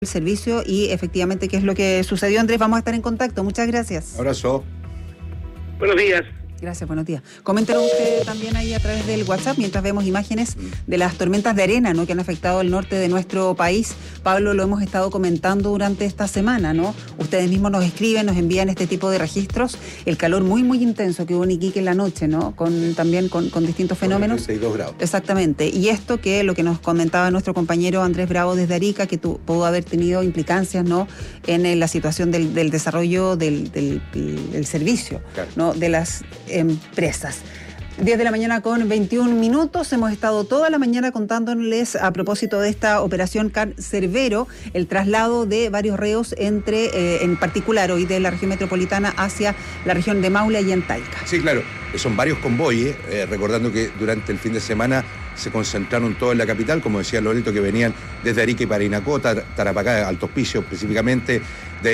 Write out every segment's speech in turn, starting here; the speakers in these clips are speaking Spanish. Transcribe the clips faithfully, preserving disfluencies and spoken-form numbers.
el servicio y efectivamente qué es lo que sucedió. Andrés, vamos a estar en contacto. Muchas gracias. Abrazo. Buenos días. Gracias, buenos días. Coméntelo usted también ahí a través del WhatsApp mientras vemos imágenes de las tormentas de arena, ¿no?, que han afectado el norte de nuestro país. Pablo, lo hemos estado comentando durante esta semana, ¿no? Ustedes mismos nos escriben, nos envían este tipo de registros. El calor muy, muy intenso que hubo en Iquique en la noche, ¿no? Con, también con, con distintos fenómenos. treinta y dos grados. Exactamente. Y esto que lo que nos comentaba nuestro compañero Andrés Bravo desde Arica, que tu, pudo haber tenido implicancias, ¿no?, en, en la situación del, del desarrollo del, del, del servicio, claro, ¿no?, de las empresas. diez de la mañana con veintiún minutos. Hemos estado toda la mañana contándoles a propósito de esta operación Cancerbero, el traslado de varios reos entre, eh, en particular hoy de la región metropolitana hacia la región de Maule y en Talca. Sí, claro, son varios convoyes, eh, recordando que durante el fin de semana se concentraron todos en la capital, como decía Loreto, que venían desde Arica y Parinacó, Tarapacá, Alto Hospicio, específicamente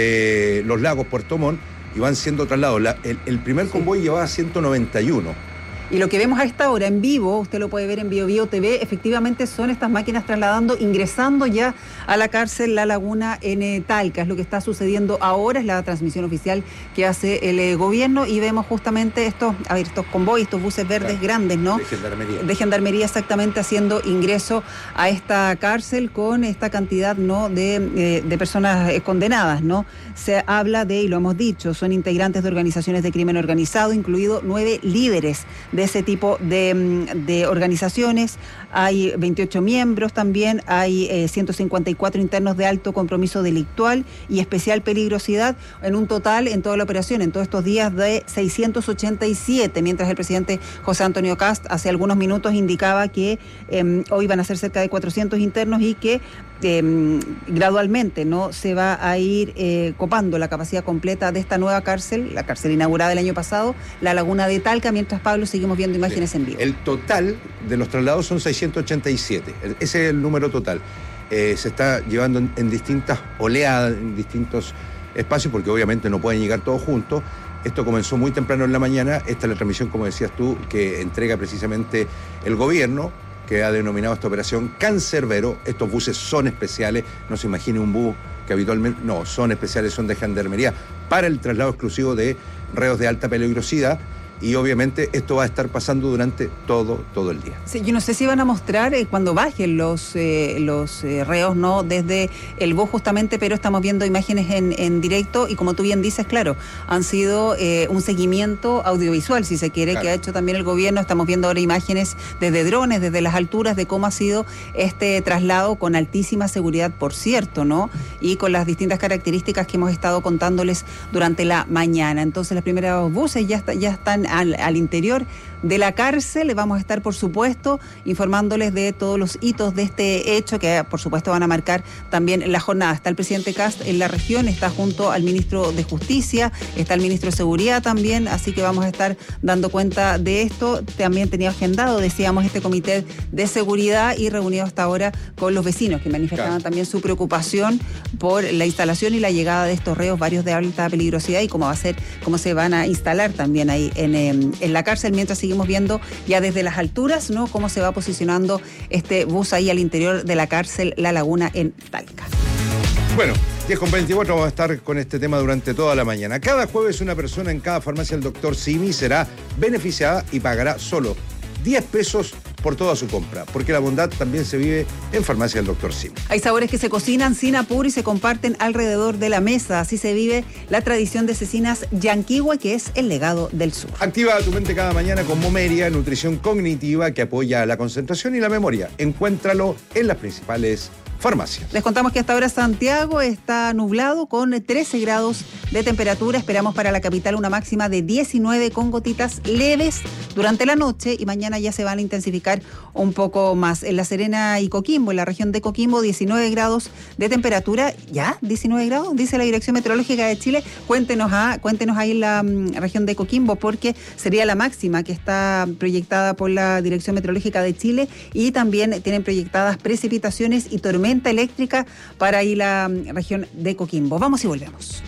de Los Lagos, Puerto Montt, y van siendo trasladados. La, el, el primer convoy sí. llevaba ciento noventa y uno. Y lo que vemos a esta hora en vivo, usted lo puede ver en Bio Bio T V, efectivamente son estas máquinas trasladando, ingresando ya a la cárcel La Laguna en Talca. Es lo que está sucediendo ahora, es la transmisión oficial que hace el eh, gobierno, y vemos justamente estos, a ver, estos convoys, estos buses verdes, claro, grandes, ¿no? De gendarmería. De gendarmería, exactamente, haciendo ingreso a esta cárcel con esta cantidad, ¿no?, de, eh, de personas eh, condenadas, ¿no? Se habla de, y lo hemos dicho, son integrantes de organizaciones de crimen organizado, incluido nueve líderes de ese tipo de, de organizaciones. Hay veintiocho miembros también, hay eh, ciento cincuenta y cuatro internos de alto compromiso delictual y especial peligrosidad, en un total en toda la operación, en todos estos días, de seiscientos ochenta y siete, mientras el presidente José Antonio Kast hace algunos minutos indicaba que eh, hoy van a ser cerca de cuatrocientos internos y que eh, gradualmente, ¿no?, se va a ir eh, copando la capacidad completa de esta nueva cárcel, la cárcel inaugurada el año pasado, La Laguna de Talca, mientras, Pablo, seguimos viendo imágenes en vivo. El total de los traslados son seiscientos ochenta y siete, ese es el número total. Eh, se está llevando en, en distintas oleadas, en distintos espacios, porque obviamente no pueden llegar todos juntos. Esto comenzó muy temprano en la mañana. Esta es la transmisión, como decías tú, que entrega precisamente el gobierno, que ha denominado esta operación Cancerbero. Estos buses son especiales, no se imagine un bus que habitualmente, no, son especiales, son de gendarmería para el traslado exclusivo de reos de alta peligrosidad. Y obviamente esto va a estar pasando durante todo, todo el día. Sí, yo no sé si van a mostrar eh, cuando bajen los, eh, los eh, reos, ¿no?, desde el bus justamente, pero estamos viendo imágenes en, en directo y, como tú bien dices, claro, han sido eh, un seguimiento audiovisual, si se quiere, claro, que ha hecho también el gobierno. Estamos viendo ahora imágenes desde drones, desde las alturas, de cómo ha sido este traslado con altísima seguridad, por cierto, ¿no?, y con las distintas características que hemos estado contándoles durante la mañana. Entonces, los primeros buses ya, está, ya están Al, al interior de la cárcel. Vamos a estar, por supuesto, informándoles de todos los hitos de este hecho, que por supuesto van a marcar también la jornada. Está el presidente Kast en la región, está junto al ministro de Justicia, está el ministro de Seguridad también, así que vamos a estar dando cuenta de esto. También tenía agendado, decíamos, este comité de seguridad y reunido hasta ahora con los vecinos, que manifestaban, claro, también su preocupación por la instalación y la llegada de estos reos, varios de alta peligrosidad, y cómo va a ser, cómo se van a instalar también ahí en en la cárcel, mientras seguimos viendo ya desde las alturas, ¿no?, cómo se va posicionando este bus ahí al interior de la cárcel La Laguna en Talca. Bueno, diez con veinticuatro, vamos a estar con este tema durante toda la mañana. Cada jueves una persona en cada farmacia del doctor Simi será beneficiada y pagará solo diez pesos por toda su compra, porque la bondad también se vive en Farmacia del doctor Simi. Hay sabores que se cocinan sin apuro y se comparten alrededor de la mesa. Así se vive la tradición de cecinas Yanquihue, que es el legado del sur. Activa tu mente cada mañana con Momeria, nutrición cognitiva que apoya la concentración y la memoria. Encuéntralo en las principales farmacias. Les contamos que hasta ahora Santiago está nublado con trece grados de temperatura. Esperamos para la capital una máxima de diecinueve con gotitas leves durante la noche, y mañana ya se van a intensificar un poco más. En La Serena y Coquimbo, en la región de Coquimbo, diecinueve grados de temperatura. ¿Ya? ¿diecinueve grados? Dice la Dirección Meteorológica de Chile. Cuéntenos, a, cuéntenos ahí en la um, región de Coquimbo, porque sería la máxima que está proyectada por la Dirección Meteorológica de Chile, y también tienen proyectadas precipitaciones y tormentas eléctrica para ahí la región de Coquimbo. Vamos y volvemos.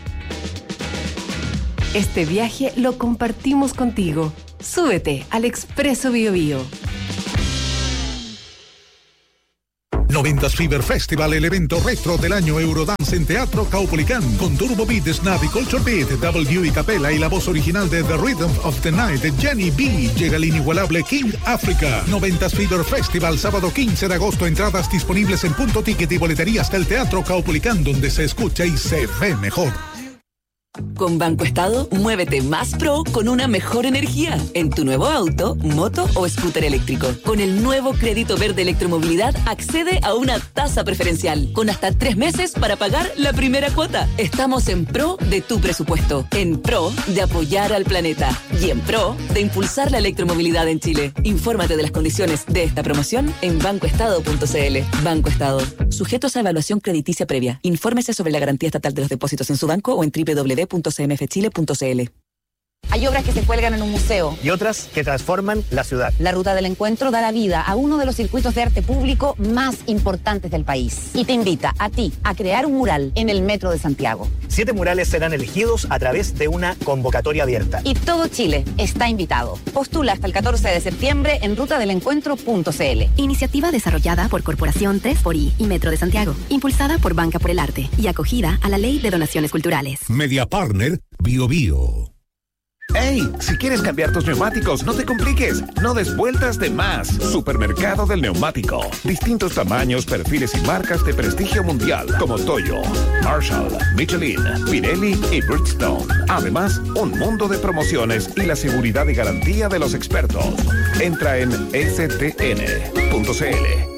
Este viaje lo compartimos contigo. Súbete al Expreso Bio Bio. noventas Fever Festival, el evento retro del año Eurodance en Teatro Caupolicán, con Turbo Beat, Snap y Culture Beat, W y Capella y la voz original de The Rhythm of the Night de Jenny B. Llega el inigualable King Africa. noventas Fever Festival, sábado quince de agosto. Entradas disponibles en Punto Ticket y boleterías del Teatro Caupolicán, donde se escucha y se ve mejor. Con Banco Estado, muévete más pro con una mejor energía en tu nuevo auto, moto o scooter eléctrico. Con el nuevo crédito verde electromovilidad, accede a una tasa preferencial con hasta tres meses para pagar la primera cuota. Estamos en pro de tu presupuesto, en pro de apoyar al planeta y en pro de impulsar la electromovilidad en Chile. Infórmate de las condiciones de esta promoción en banco estado punto c l. Banco Estado. Sujetos a evaluación crediticia previa. Infórmese sobre la garantía estatal de los depósitos en su banco o en doble u doble u doble u punto c m f chile punto c l. Hay obras que se cuelgan en un museo. Y otras que transforman la ciudad. La Ruta del Encuentro da la vida a uno de los circuitos de arte público más importantes del país. Y te invita a ti a crear un mural en el Metro de Santiago. Siete murales serán elegidos a través de una convocatoria abierta. Y todo Chile está invitado. Postula hasta el catorce de septiembre en ruta del encuentro punto c l. Iniciativa desarrollada por Corporación tres por I y Metro de Santiago. Impulsada por Banca por el Arte y acogida a la Ley de Donaciones Culturales. Media Partner Bio Bio. ¡Ey! Si quieres cambiar tus neumáticos, no te compliques. No des vueltas de más. Supermercado del Neumático. Distintos tamaños, perfiles y marcas de prestigio mundial, como Toyo, Marshall, Michelin, Pirelli y Bridgestone. Además, un mundo de promociones y la seguridad y garantía de los expertos. Entra en s t n punto c l.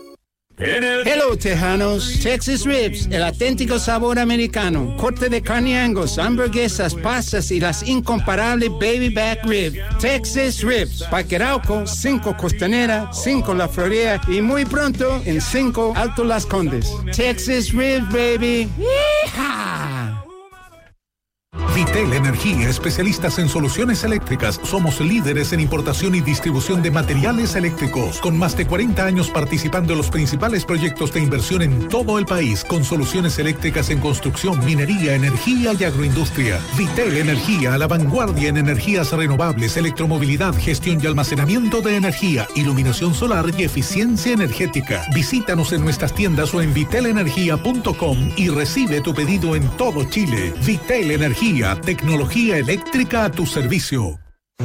Hello, Tejanos. Texas Ribs, el auténtico sabor americano. Corte de carne Angus, hamburguesas, pastas y las incomparables Baby Back Rib. Texas Ribs, Parque Arauco, cinco Costanera, cinco La Florida y muy pronto en cinco Alto Las Condes. Texas Ribs, baby. ¡Yeehaw! Vitel Energía, especialistas en soluciones eléctricas. Somos líderes en importación y distribución de materiales eléctricos, con más de cuarenta años participando en los principales proyectos de inversión en todo el país, con soluciones eléctricas en construcción, minería, energía y agroindustria. Vitel Energía, a la vanguardia en energías renovables, electromovilidad, gestión y almacenamiento de energía, iluminación solar y eficiencia energética. Visítanos en nuestras tiendas o en vitel energía punto com y recibe tu pedido en todo Chile. Vitel Energía, tecnología eléctrica a tu servicio.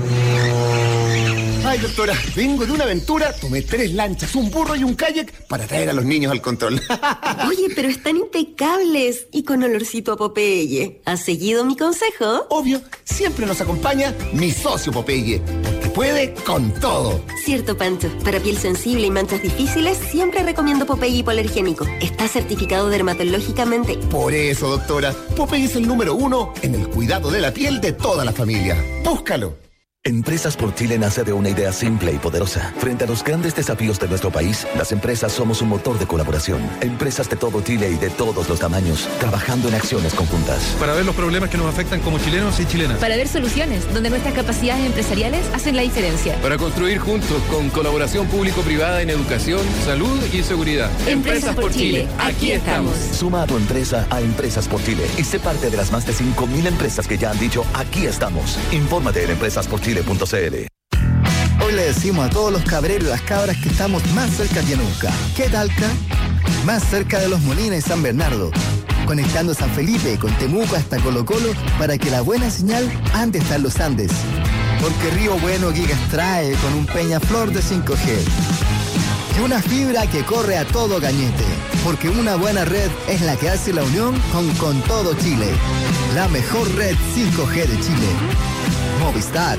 Ay, doctora, vengo de una aventura, tomé tres lanchas, un burro y un kayak para traer a los niños al control. Oye, pero están impecables y con olorcito a Popeye. ¿Has seguido mi consejo? Obvio, siempre nos acompaña mi socio Popeye, porque puede con todo. Cierto, Pancho. Para piel sensible y manchas difíciles, siempre recomiendo Popeye hipoalergénico. Está certificado dermatológicamente. Por eso, doctora, Popeye es el número uno en el cuidado de la piel de toda la familia. Búscalo. Empresas por Chile nace de una idea simple y poderosa. Frente a los grandes desafíos de nuestro país, las empresas somos un motor de colaboración. Empresas de todo Chile y de todos los tamaños, trabajando en acciones conjuntas. Para ver los problemas que nos afectan como chilenos y chilenas. Para ver soluciones donde nuestras capacidades empresariales hacen la diferencia. Para construir juntos con colaboración público-privada en educación, salud y seguridad. Empresas, Empresas por Chile, aquí estamos. Suma a tu empresa a Empresas por Chile y sé parte de las más de cinco mil empresas que ya han dicho aquí estamos. Infórmate en empresas por chile punto c l. Hoy le decimos a todos los cabreros y las cabras que estamos más cerca que nunca. ¿Qué talca? Más cerca de Los Molinos y San Bernardo, conectando San Felipe con Temuco hasta Colo Colo para que la buena señal ande hasta los Andes. Porque Río Bueno Gigas trae con un Peñaflor de cinco G. Y una fibra que corre a todo cañete. Porque una buena red es la que hace la unión con Con Todo Chile. La mejor red cinco G de Chile. Movistar.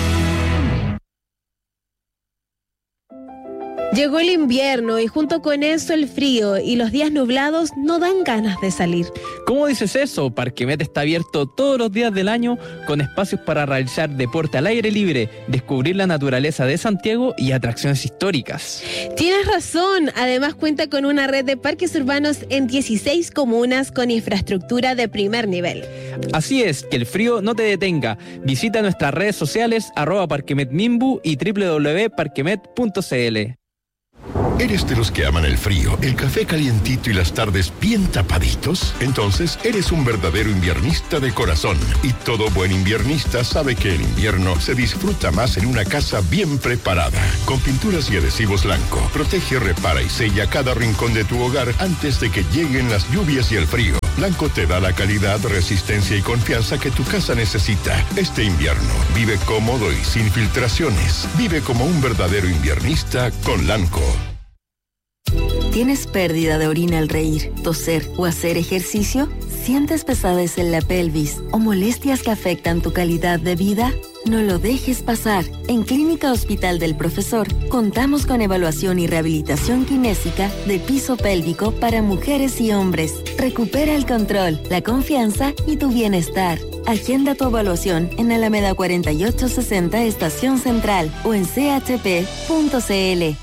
Llegó el invierno y junto con eso el frío y los días nublados no dan ganas de salir. ¿Cómo dices eso? Parquemet está abierto todos los días del año con espacios para realizar deporte al aire libre, descubrir la naturaleza de Santiago y atracciones históricas. Tienes razón, además cuenta con una red de parques urbanos en dieciséis comunas con infraestructura de primer nivel. Así es, que el frío no te detenga. Visita nuestras redes sociales arroba parquemetmimbu y doble u doble u doble u punto parquemet punto c l. ¿Eres de los que aman el frío, el café calientito y las tardes bien tapaditos? Entonces, eres un verdadero inviernista de corazón. Y todo buen inviernista sabe que el invierno se disfruta más en una casa bien preparada. Con pinturas y adhesivos Lanco, protege, repara y sella cada rincón de tu hogar antes de que lleguen las lluvias y el frío. Lanco te da la calidad, resistencia y confianza que tu casa necesita. Este invierno, vive cómodo y sin filtraciones. Vive como un verdadero inviernista con Lanco. ¿Tienes pérdida de orina al reír, toser o hacer ejercicio? ¿Sientes pesadez en la pelvis o molestias que afectan tu calidad de vida? No lo dejes pasar. En Clínica Hospital del Profesor contamos con evaluación y rehabilitación kinésica de piso pélvico para mujeres y hombres. Recupera el control, la confianza y tu bienestar. Agenda tu evaluación en Alameda cuarenta y ocho sesenta Estación Central o en c h p punto c l.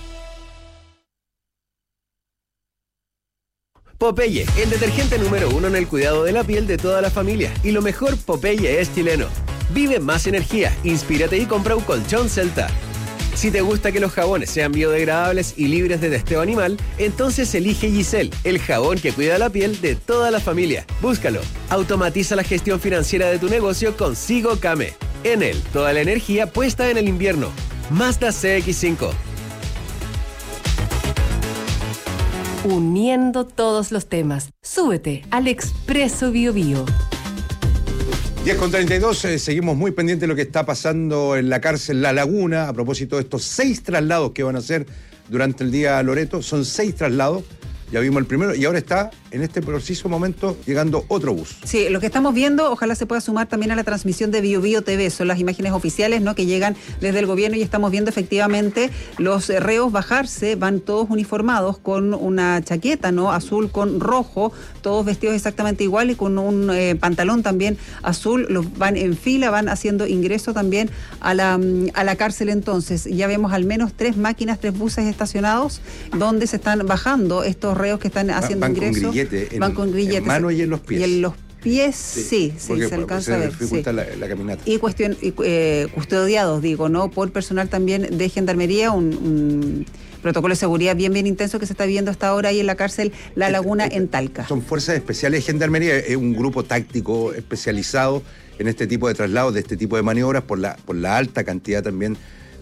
Popeye, el detergente número uno en el cuidado de la piel de toda la familia. Y lo mejor, Popeye es chileno. Vive más energía, inspírate y compra un colchón Celta. Si te gusta que los jabones sean biodegradables y libres de testeo animal, entonces elige Giselle, el jabón que cuida la piel de toda la familia. Búscalo. Automatiza la gestión financiera de tu negocio con Sigo Came. En él, toda la energía puesta en el invierno. Mazda C X cinco. Uniendo todos los temas. Súbete al Expreso Bio Bio. diez con treinta y dos, eh, seguimos muy pendientes de lo que está pasando en la cárcel La Laguna, a propósito de estos seis traslados que van a hacer durante el día Loreto. Son seis traslados, ya vimos el primero, y ahora está en este preciso momento llegando otro bus. Sí, lo que estamos viendo, ojalá se pueda sumar también a la transmisión de Bio Bio T V, son las imágenes oficiales, ¿no?, que llegan desde el gobierno, y estamos viendo efectivamente los reos bajarse, van todos uniformados con una chaqueta, ¿no?, azul con rojo, todos vestidos exactamente igual y con un eh, pantalón también azul, los van en fila, van haciendo ingreso también a la, a la cárcel. Entonces ya vemos al menos tres máquinas, tres buses estacionados donde se están bajando estos reos que están haciendo van ingreso. Con grillete, en, van con grilletes. En mano y en los pies. Y en los pies, sí, sí, sí porque, se alcanza se a ver. dificulta sí. la, la caminata. Y cuestión, eh, custodiados, digo, ¿no?, por personal también de gendarmería, un, un protocolo de seguridad bien, bien intenso que se está viendo hasta ahora ahí en la cárcel La Laguna, este, en Talca. Son fuerzas especiales de gendarmería, es un grupo táctico especializado en este tipo de traslados, de este tipo de maniobras, por la, por la alta cantidad también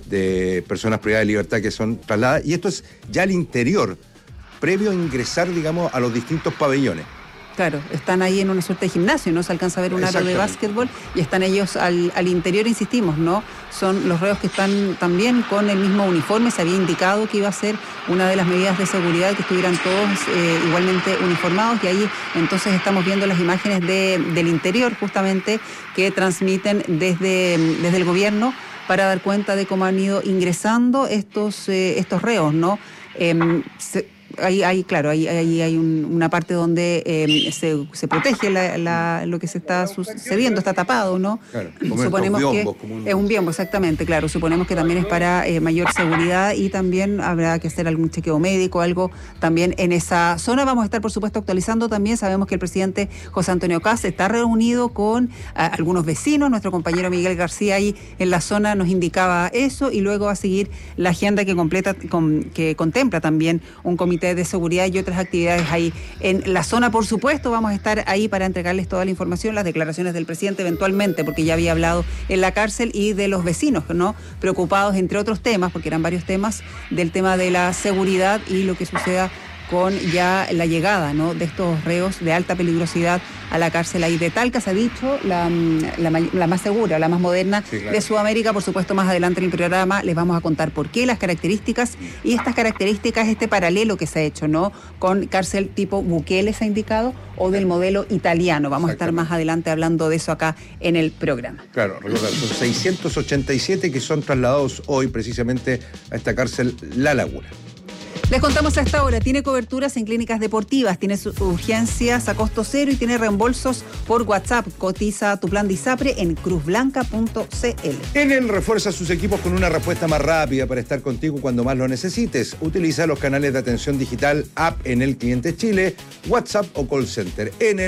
de personas privadas de libertad que son trasladadas. Y esto es ya al interior, previo a ingresar, digamos, a los distintos pabellones. Claro, están ahí en una suerte de gimnasio, ¿no? Se alcanza a ver un aro de básquetbol y están ellos al, al interior, insistimos, ¿no? Son los reos que están también con el mismo uniforme. Se había indicado que iba a ser una de las medidas de seguridad que estuvieran todos eh, igualmente uniformados, y ahí entonces estamos viendo las imágenes de, del interior justamente que transmiten desde, desde el gobierno para dar cuenta de cómo han ido ingresando estos, eh, estos reos, ¿no? Eh, se, Ahí, ahí, claro, ahí, ahí hay un, una parte donde eh, se, se protege la, la, lo que se está sucediendo, está tapado, ¿no? Claro, como suponemos biombo, que como un... es un biombo, exactamente, claro. Suponemos que también es para eh, mayor seguridad, y también habrá que hacer algún chequeo médico, algo también en esa zona. Vamos a estar, por supuesto, actualizando también. Sabemos que el presidente José Antonio Kast está reunido con a, algunos vecinos. Nuestro compañero Miguel García ahí en la zona nos indicaba eso, y luego va a seguir la agenda que completa, con, que contempla también un comité de seguridad y otras actividades ahí en la zona. Por supuesto, vamos a estar ahí para entregarles toda la información, las declaraciones del presidente eventualmente, porque ya había hablado en la cárcel, y de los vecinos, ¿no?, preocupados, entre otros temas, porque eran varios temas, del tema de la seguridad y lo que suceda con ya la llegada, ¿no?, de estos reos de alta peligrosidad a la cárcel ahí de Talca. Se ha dicho la, la, la más segura, la más moderna, sí, claro, de Sudamérica. Por supuesto, más adelante en el programa les vamos a contar por qué, las características, y estas características, este paralelo que se ha hecho, ¿no?, con cárcel tipo Bukele, se ha indicado, o del modelo italiano. Vamos a estar más adelante hablando de eso acá en el programa. Claro, recordar, son seiscientos ochenta y siete que son trasladados hoy precisamente a esta cárcel La Laguna. Les contamos a esta hora, tiene coberturas en clínicas deportivas, tiene urgencias a costo cero y tiene reembolsos por WhatsApp. Cotiza tu plan de ISAPRE en cruz blanca punto c l. Enel refuerza sus equipos con una respuesta más rápida para estar contigo cuando más lo necesites. Utiliza los canales de atención digital, app Enel Cliente Chile, WhatsApp o call center. Enel,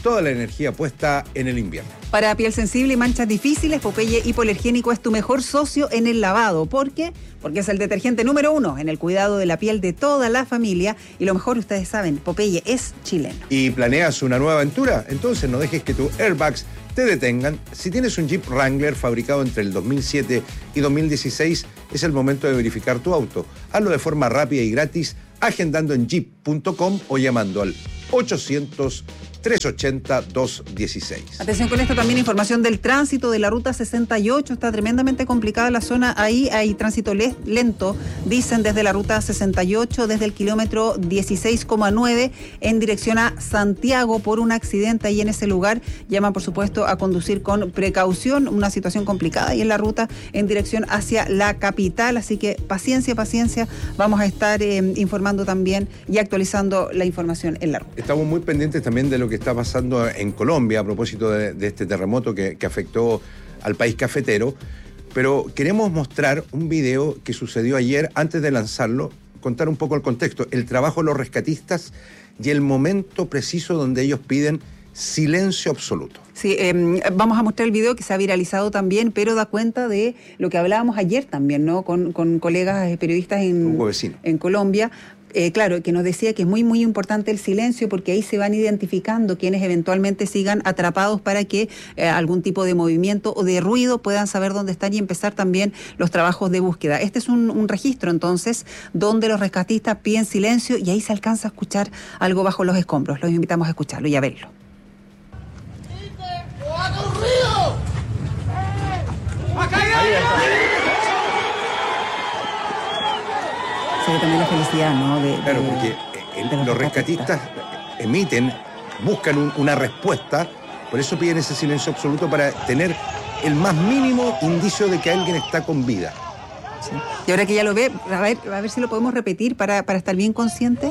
toda la energía puesta en el invierno. Para piel sensible y manchas difíciles, Popeye Hipoalergénico es tu mejor socio en el lavado. ¿Por qué? Porque es el detergente número uno en el cuidado de la piel de toda la familia. Y lo mejor, ustedes saben, Popeye es chileno. ¿Y planeas una nueva aventura? Entonces no dejes que tus airbags te detengan. Si tienes un Jeep Wrangler fabricado entre el dos mil siete y dos mil dieciséis, es el momento de verificar tu auto. Hazlo de forma rápida y gratis, agendando en jeep punto com o llamando al ochocientos, trescientos ochenta, doscientos dieciséis. Atención con esto, también información del tránsito de la ruta sesenta y ocho. Está tremendamente complicada la zona. Ahí hay tránsito le- lento, dicen, desde la ruta sesenta y ocho, desde el kilómetro dieciséis coma nueve en dirección a Santiago por un accidente ahí en ese lugar. Llaman, por supuesto, a conducir con precaución. Una situación complicada ahí en la ruta en dirección hacia la capital. Así que paciencia, paciencia. Vamos a estar eh, informando también y actualizando la información en la ruta. Estamos muy pendientes también de lo que está pasando en Colombia a propósito de, de este terremoto que, que afectó al país cafetero, pero queremos mostrar un video que sucedió ayer antes de lanzarlo, contar un poco el contexto, el trabajo de los rescatistas y el momento preciso donde ellos piden silencio absoluto. Sí, eh, vamos a mostrar el video que se ha viralizado también, pero da cuenta de lo que hablábamos ayer también, ¿no? Con, con colegas eh, periodistas en, en Colombia. Eh, claro, que nos decía que es muy, muy importante el silencio porque ahí se van identificando quienes eventualmente sigan atrapados para que eh, algún tipo de movimiento o de ruido puedan saber dónde están y empezar también los trabajos de búsqueda. Este es un, un registro entonces donde los rescatistas piden silencio y ahí se alcanza a escuchar algo bajo los escombros. Los invitamos a escucharlo y a verlo. Se ve también la felicidad, ¿no? De, claro, de, porque el, de los, los rescatistas emiten, buscan un, una respuesta, por eso piden ese silencio absoluto para tener el más mínimo indicio de que alguien está con vida. Sí. Y ahora que ya lo ve, a ver, a ver si lo podemos repetir para, para estar bien consciente.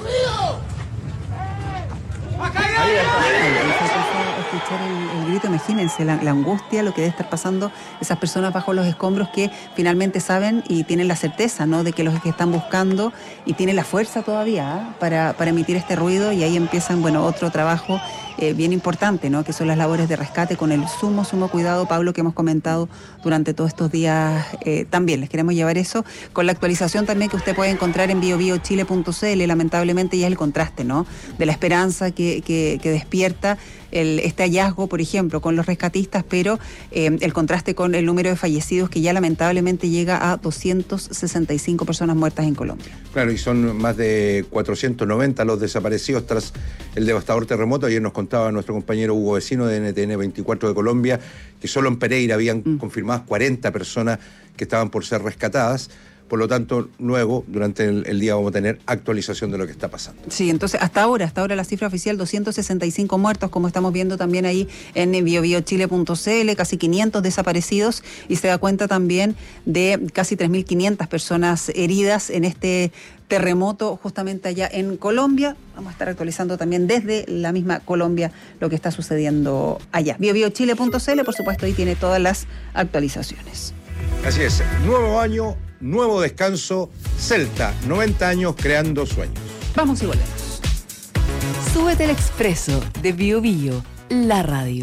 Escuchar el, el grito, imagínense la, la angustia, lo que debe estar pasando esas personas bajo los escombros que finalmente saben y tienen la certeza, ¿no?, de que los que están buscando y tienen la fuerza todavía ¿eh? para, para emitir este ruido, y ahí empiezan, bueno, otro trabajo eh, bien importante, ¿no?, que son las labores de rescate con el sumo, sumo cuidado, Pablo, que hemos comentado durante todos estos días eh, también. Les queremos llevar eso con la actualización también que usted puede encontrar en bio bio chile punto c l. Lamentablemente ya es el contraste, ¿no?, de la esperanza que, que, que despierta el, este hallazgo, por ejemplo, con los rescatistas, pero eh, el contraste con el número de fallecidos que ya lamentablemente llega a doscientas sesenta y cinco personas muertas en Colombia. Claro, y son más de cuatrocientos noventa los desaparecidos tras el devastador terremoto. Ayer nos contaba nuestro compañero Hugo Vecino de N T N veinticuatro de Colombia que solo en Pereira habían mm. confirmadas cuarenta personas que estaban por ser rescatadas. Por lo tanto, luego, durante el, el día vamos a tener actualización de lo que está pasando. Sí, entonces, hasta ahora, hasta ahora la cifra oficial, doscientos sesenta y cinco muertos, como estamos viendo también ahí en bio bio chile punto c l, casi quinientos desaparecidos, y se da cuenta también de casi tres mil quinientas personas heridas en este terremoto justamente allá en Colombia. Vamos a estar actualizando también desde la misma Colombia lo que está sucediendo allá. bio bio chile punto c l, por supuesto, ahí tiene todas las actualizaciones. Así es, nuevo año, nuevo descanso, Celta, noventa años creando sueños. Vamos y volvemos. Súbete al Expreso de Bio Bio, la radio.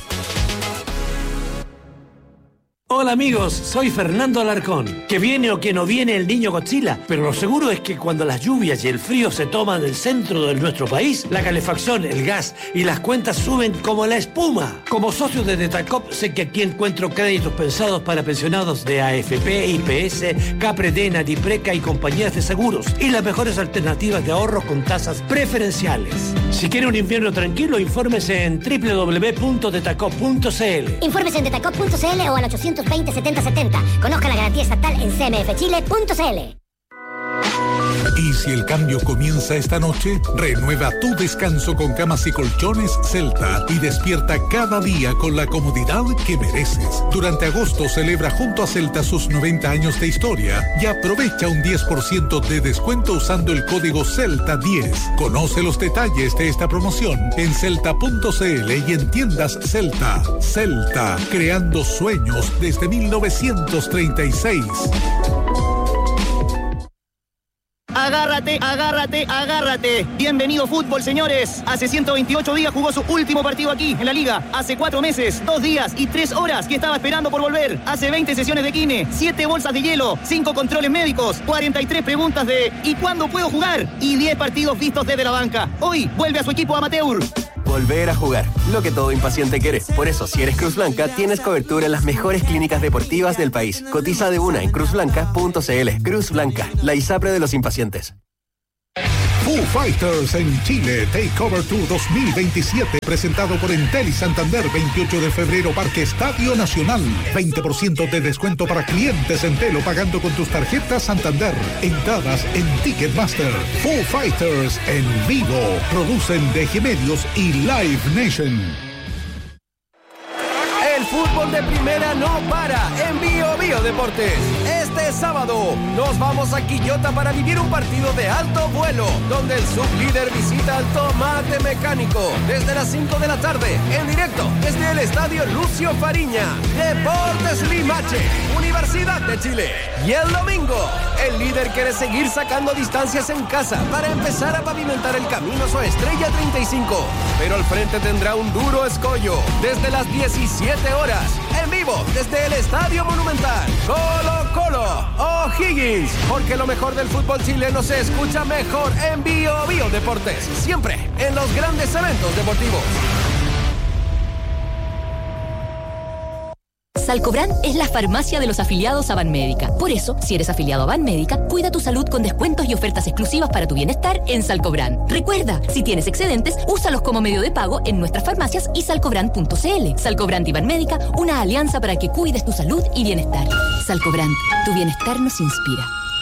Hola amigos, soy Fernando Alarcón. Que viene o que no viene el niño Godzilla, pero lo seguro es que cuando las lluvias y el frío se toman el centro de nuestro país, la calefacción, el gas y las cuentas suben como la espuma. Como socio de Detacop sé que aquí encuentro créditos pensados para pensionados de A F P, I P S, Capredena, Dipreca y compañías de seguros, y las mejores alternativas de ahorro con tasas preferenciales. Si quiere un invierno tranquilo, infórmese en doble u doble u doble u punto detacop punto c l. Infórmese en detacop punto c l o al ochocientos veinte, setenta setenta. Conozca la garantía estatal en c m f chile punto c l. Y si el cambio comienza esta noche, renueva tu descanso con camas y colchones Celta y despierta cada día con la comodidad que mereces. Durante agosto celebra junto a Celta sus noventa años de historia y aprovecha un diez por ciento de descuento usando el código Celta diez. Conoce los detalles de esta promoción en celta punto c l y en tiendas Celta. Celta, creando sueños desde mil novecientos treinta y seis. agárrate, agárrate, agárrate. Bienvenido fútbol, señores. Hace ciento veintiocho días jugó su último partido aquí, en la Liga. Hace cuatro meses, dos días y tres horas que estaba esperando por volver. Hace veinte sesiones de kine, siete bolsas de hielo, cinco controles médicos, cuarenta y tres preguntas de ¿y cuándo puedo jugar? Y diez partidos vistos desde la banca. Hoy vuelve a su equipo amateur. Volver a jugar, lo que todo impaciente quiere. Por eso, si eres Cruz Blanca, tienes cobertura en las mejores clínicas deportivas del país. Cotiza de una en cruz blanca punto c l. Cruz Blanca, la ISAPRE de los impacientes. Foo Fighters en Chile, Takeover Tour dos mil veintisiete, presentado por Entel y Santander, veintiocho de febrero, Parque Estadio Nacional. veinte por ciento de descuento para clientes Entel o pagando con tus tarjetas Santander. Entradas en Ticketmaster. Foo Fighters en vivo. Producen D G Medios y Live Nation. El fútbol de primera no para en Bio Bio Deportes. Este sábado nos vamos a Quillota para vivir un partido de alto vuelo, donde el sublíder visita al Tomate Mecánico desde las cinco de la tarde, en directo desde el Estadio Lucio Fariña. Deportes Limache, Universidad de Chile. Y el domingo, el líder quiere seguir sacando distancias en casa para empezar a pavimentar el camino a su estrella treinta y cinco. Pero al frente tendrá un duro escollo desde las diecisiete horas, en vivo desde el Estadio Monumental. Colo Colo O'Higgins, porque lo mejor del fútbol chileno se escucha mejor en Bio Bio Deportes, siempre en los grandes eventos deportivos. Salcobran es la farmacia de los afiliados a Banmédica. Por eso, si eres afiliado a Banmédica, cuida tu salud con descuentos y ofertas exclusivas para tu bienestar en Salcobran. Recuerda, si tienes excedentes, úsalos como medio de pago en nuestras farmacias y salcobran punto c l. Salcobran y Banmédica, una alianza para que cuides tu salud y bienestar. Salcobran, tu bienestar nos inspira.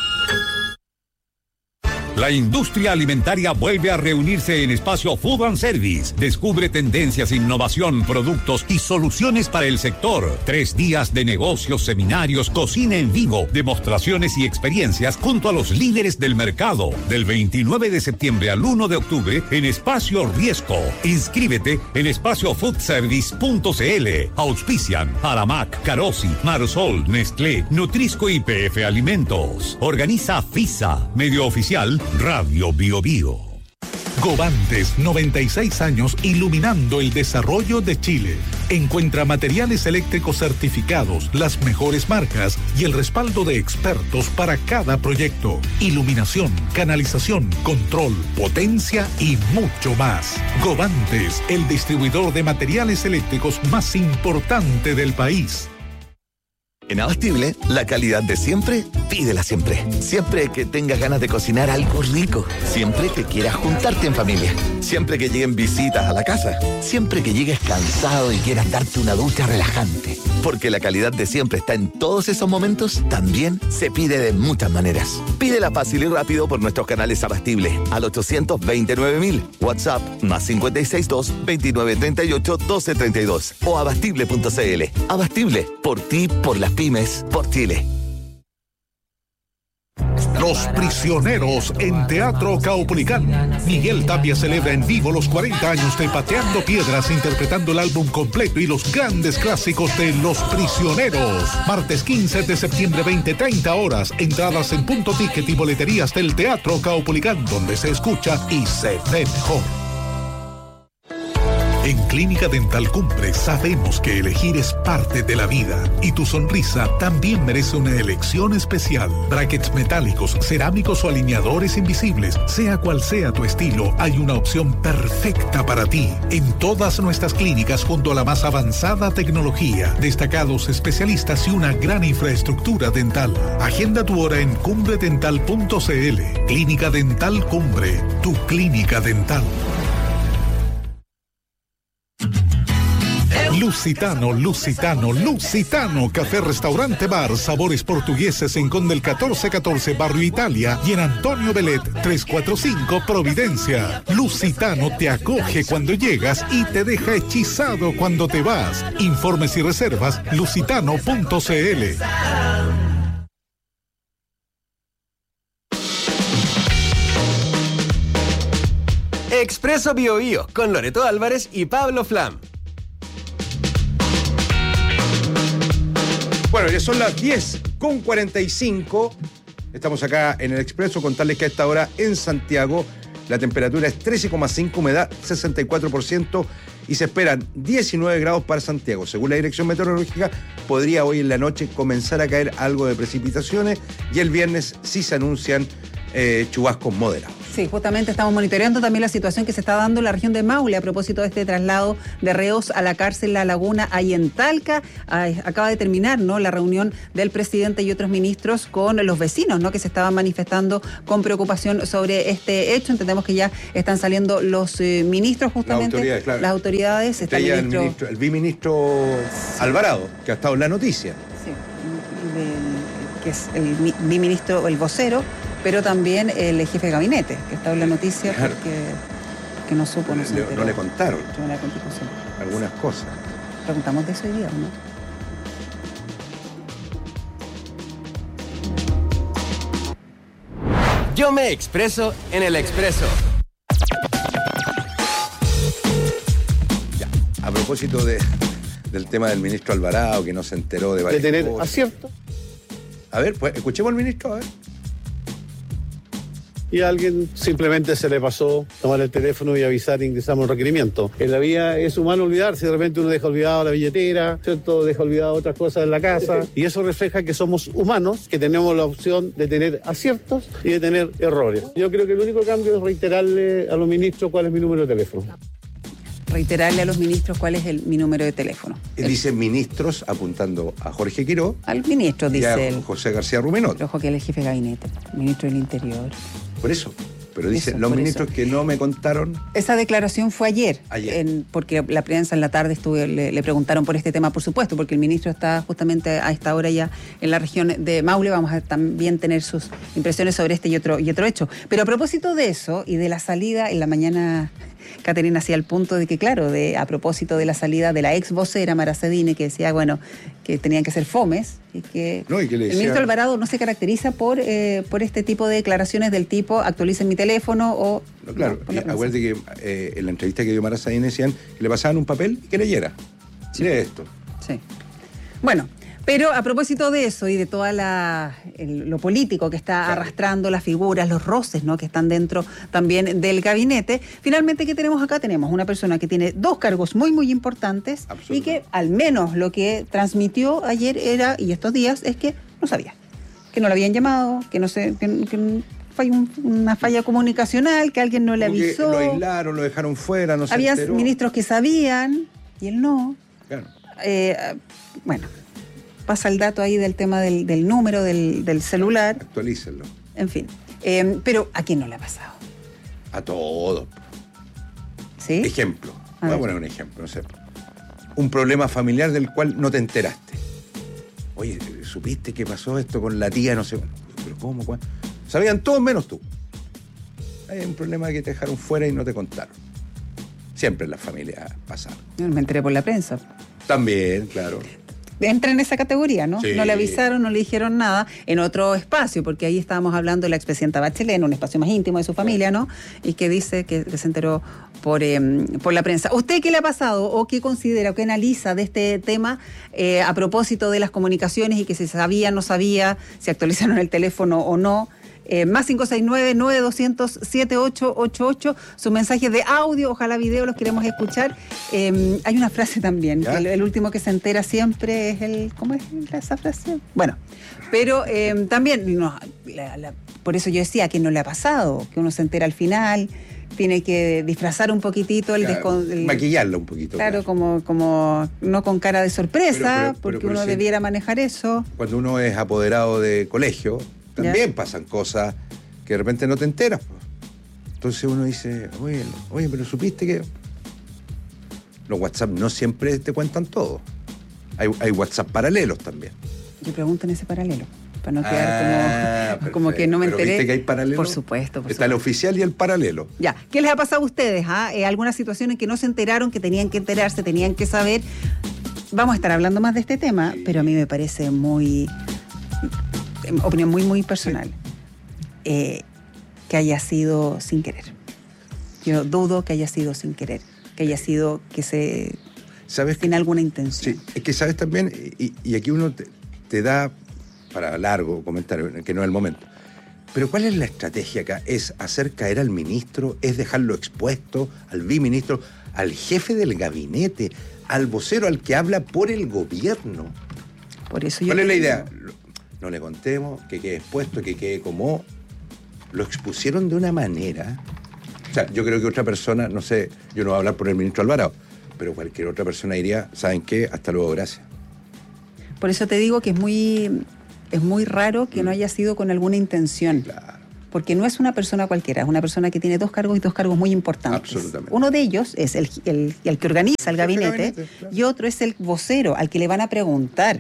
La industria alimentaria vuelve a reunirse en Espacio Food and Service. Descubre tendencias, innovación, productos y soluciones para el sector. Tres días de negocios, seminarios, cocina en vivo, demostraciones y experiencias junto a los líderes del mercado. Del veintinueve de septiembre al uno de octubre en Espacio Riesco. Inscríbete en espacio food service punto c l. Auspician Aramac, Carosi, Marsol, Nestlé, Nutrisco y P F Alimentos. Organiza FISA, medio oficial Radio Bio Bio. Govantes, noventa y seis años iluminando el desarrollo de Chile. Encuentra materiales eléctricos certificados, las mejores marcas y el respaldo de expertos para cada proyecto. Iluminación, canalización, control, potencia y mucho más. Govantes, el distribuidor de materiales eléctricos más importante del país. En Abastible, la calidad de siempre, pídela siempre. Siempre que tengas ganas de cocinar algo rico. Siempre que quieras juntarte en familia. Siempre que lleguen visitas a la casa. Siempre que llegues cansado y quieras darte una ducha relajante. Porque la calidad de siempre está en todos esos momentos, también se pide de muchas maneras. Pídela fácil y rápido por nuestros canales Abastible al ochocientos veintinueve mil, WhatsApp más cinco seis dos, veintinueve treinta y ocho, doce treinta y dos o abastible punto c l. Abastible, por ti, por las pymes, por Chile. Los Prisioneros en Teatro Caupolicán. Miguel Tapia celebra en vivo los cuarenta años de Pateando Piedras, interpretando el álbum completo y los grandes clásicos de Los Prisioneros. Martes quince de septiembre, veinte treinta horas. Entradas en Punto Ticket y boleterías del Teatro Caupolicán, donde se escucha y se ve mejor. En Clínica Dental Cumbre sabemos que elegir es parte de la vida y tu sonrisa también merece una elección especial. Brackets metálicos, cerámicos o alineadores invisibles, sea cual sea tu estilo, hay una opción perfecta para ti. En todas nuestras clínicas, junto a la más avanzada tecnología, destacados especialistas y una gran infraestructura dental. Agenda tu hora en cumbre dental punto c l. Clínica Dental Cumbre, tu clínica dental. Lusitano, Lusitano, Lusitano, Café Restaurante Bar, sabores portugueses en Conde el catorce catorce, Barrio Italia, y en Antonio Belet trescientos cuarenta y cinco, Providencia. Lusitano te acoge cuando llegas y te deja hechizado cuando te vas. Informes y reservas, lusitano punto c l. Expreso Bio Bio, con Loreto Álvarez y Pablo Flam. Bueno, ya son las diez con cuarenta y cinco. Estamos acá en el Expreso, contarles que a esta hora en Santiago la temperatura es trece coma cinco, humedad sesenta y cuatro por ciento y se esperan diecinueve grados para Santiago. Según la Dirección Meteorológica, podría hoy en la noche comenzar a caer algo de precipitaciones y el viernes sí se anuncian eh, chubascos moderados. Sí, justamente estamos monitoreando también la situación que se está dando en la región de Maule a propósito de este traslado de reos a la cárcel La Laguna, ahí en Talca. Ay, acaba de terminar, ¿no?, la reunión del presidente y otros ministros con los vecinos, ¿no?, que se estaban manifestando con preocupación sobre este hecho. Entendemos que ya están saliendo los eh, ministros justamente. Las autoridades, claro. Las autoridades. Está el, ministro... el, ministro, el biministro Alvarado, que ha estado en la noticia. Sí, de, que es el biministro, el vocero, pero también el jefe de gabinete, que estaba en la noticia, claro, porque que no supo, no, le, se enteró. No le contaron De la Constitución. Algunas cosas. Preguntamos de eso hoy día, ¿no? Yo me expreso en el Expreso. Ya, a propósito de, del tema del ministro Alvarado, que no se enteró de varias de tener cosas. acierto. A ver, pues escuchemos al ministro, a ver. Y a alguien simplemente se le pasó tomar el teléfono y avisar e ingresamos un requerimiento. En la vida es humano olvidarse, de repente uno deja olvidado la billetera, ¿cierto? Deja olvidado otras cosas en la casa, y eso refleja que somos humanos, que tenemos la opción de tener aciertos y de tener errores. Yo creo que el único cambio es reiterarle a los ministros cuál es mi número de teléfono. Reiterarle a los ministros cuál es el, mi número de teléfono. Él dice ministros apuntando a Jorge Quiró. Al ministro, dice y a él. José García Ruminot. Ojo que él es el jefe de gabinete, ministro del Interior. Por eso, pero dice, eso, los ministros eso. que no me contaron... Esa declaración fue ayer, ayer. En, porque la prensa en la tarde estuve, le, le preguntaron por este tema, por supuesto, porque el ministro está justamente a esta hora ya en la región de Maule. Vamos a también tener sus impresiones sobre este y otro, y otro hecho. Pero a propósito de eso y de la salida, en la mañana Caterina hacía el punto de que, claro, de a propósito de la salida de la ex vocera Mara Cedine, que decía, bueno, que tenían que ser fomes, y que, no, y que le decía... el ministro Alvarado no se caracteriza por eh, por este tipo de declaraciones del tipo actualicen mi teléfono o... No, claro, no, acuérdate que eh, en la entrevista que dio Mara Cedine decían que le pasaban un papel y que leyera. Sí. Lee esto. Sí. Bueno, pero a propósito de eso y de toda la el, lo político que está claro. arrastrando las figuras, los roces, ¿no?, que están dentro también del gabinete, finalmente, ¿qué tenemos acá? Tenemos una persona que tiene dos cargos muy, muy importantes y que al menos lo que transmitió ayer era, y estos días, es que no sabía, que no lo habían llamado, que no sé, que, que fue un, una falla comunicacional, que alguien no le Como avisó. Que lo aislaron, lo dejaron fuera, no se Había enteró. ministros que sabían y él no. Claro. Eh, bueno. Pasa el dato ahí del tema del, del número del, del celular. Actualícenlo. En fin. Eh, pero ¿a quién no le ha pasado? A todos. ¿Sí? Ejemplo. A Voy ver. a poner un ejemplo, no sé. Un problema familiar del cual no te enteraste. Oye, ¿supiste que pasó esto con la tía? No sé. ¿Pero cómo? ¿Cuándo? Sabían todos menos tú. Hay un problema que te dejaron fuera y no te contaron. Siempre en las familias pasa algo. Yo me enteré por la prensa. También, claro. Entra en esa categoría, ¿no? Sí. No le avisaron, no le dijeron nada en otro espacio, porque ahí estábamos hablando de la expresidenta Bachelet, en un espacio más íntimo de su familia, ¿no? Y que dice que, que se enteró por, eh, por la prensa. ¿Usted qué le ha pasado o qué considera o qué analiza de este tema eh, a propósito de las comunicaciones y que si sabía, no sabía, si actualizaron el teléfono o no? Eh, más cinco seis nueve, nueve dos cero cero, siete ocho ocho ocho, sus mensajes de audio, ojalá video, los queremos escuchar. Eh, hay una frase también, que el, el último que se entera siempre es el... ¿Cómo es esa frase? Bueno, pero eh, también, no, la, la, por eso yo decía que no le ha pasado, que uno se entera al final, tiene que disfrazar un poquitito, el, claro, descon, el maquillarlo un poquito. Claro, claro. Como, como no con cara de sorpresa, pero, pero, pero, porque pero, uno sí, debiera manejar eso. Cuando uno es apoderado de colegio, también ¿ya? Pasan cosas que de repente no te enteras. Pues. Entonces uno dice, oye, oye, pero supiste que... Los WhatsApp no siempre te cuentan todo. Hay, hay WhatsApp paralelos también. Yo pregunto en ese paralelo, para no quedar ah, como, como que no me pero enteré. ¿viste que hay paralelo? Por supuesto. Por Está supuesto. el oficial y el paralelo. Ya, ¿qué les ha pasado a ustedes? Ah? Eh, ¿Alguna situación en que no se enteraron, que tenían que enterarse, tenían que saber? Vamos a estar hablando más de este tema, sí. Pero a mí me parece muy... opinión muy, muy personal, eh, que haya sido sin querer. Yo dudo que haya sido sin querer, que haya sido que se... ¿Sabes? Sin alguna intención. Sí, es que sabes también, y, y aquí uno te, te da, para largo comentario, que no es el momento, Pero ¿cuál es la estrategia acá? ¿Es hacer caer al ministro? ¿Es dejarlo expuesto al viceministro? ¿Al jefe del gabinete? ¿Al vocero, al que habla por el gobierno? Por eso yo ¿Cuál es la digo. idea? No le contemos, que quede expuesto, que quede como... Lo expusieron de una manera... O sea, yo creo que otra persona, no sé, yo no voy a hablar por el ministro Alvarado, pero cualquier otra persona diría, ¿saben qué? Hasta luego, gracias. Por eso te digo que es muy, es muy raro que no haya sido con alguna intención. Claro. Porque no es una persona cualquiera, es una persona que tiene dos cargos y dos cargos muy importantes. Absolutamente. Uno de ellos es el, el, el que organiza el gabinete, el gabinete, claro. Y otro es el vocero, al que le van a preguntar.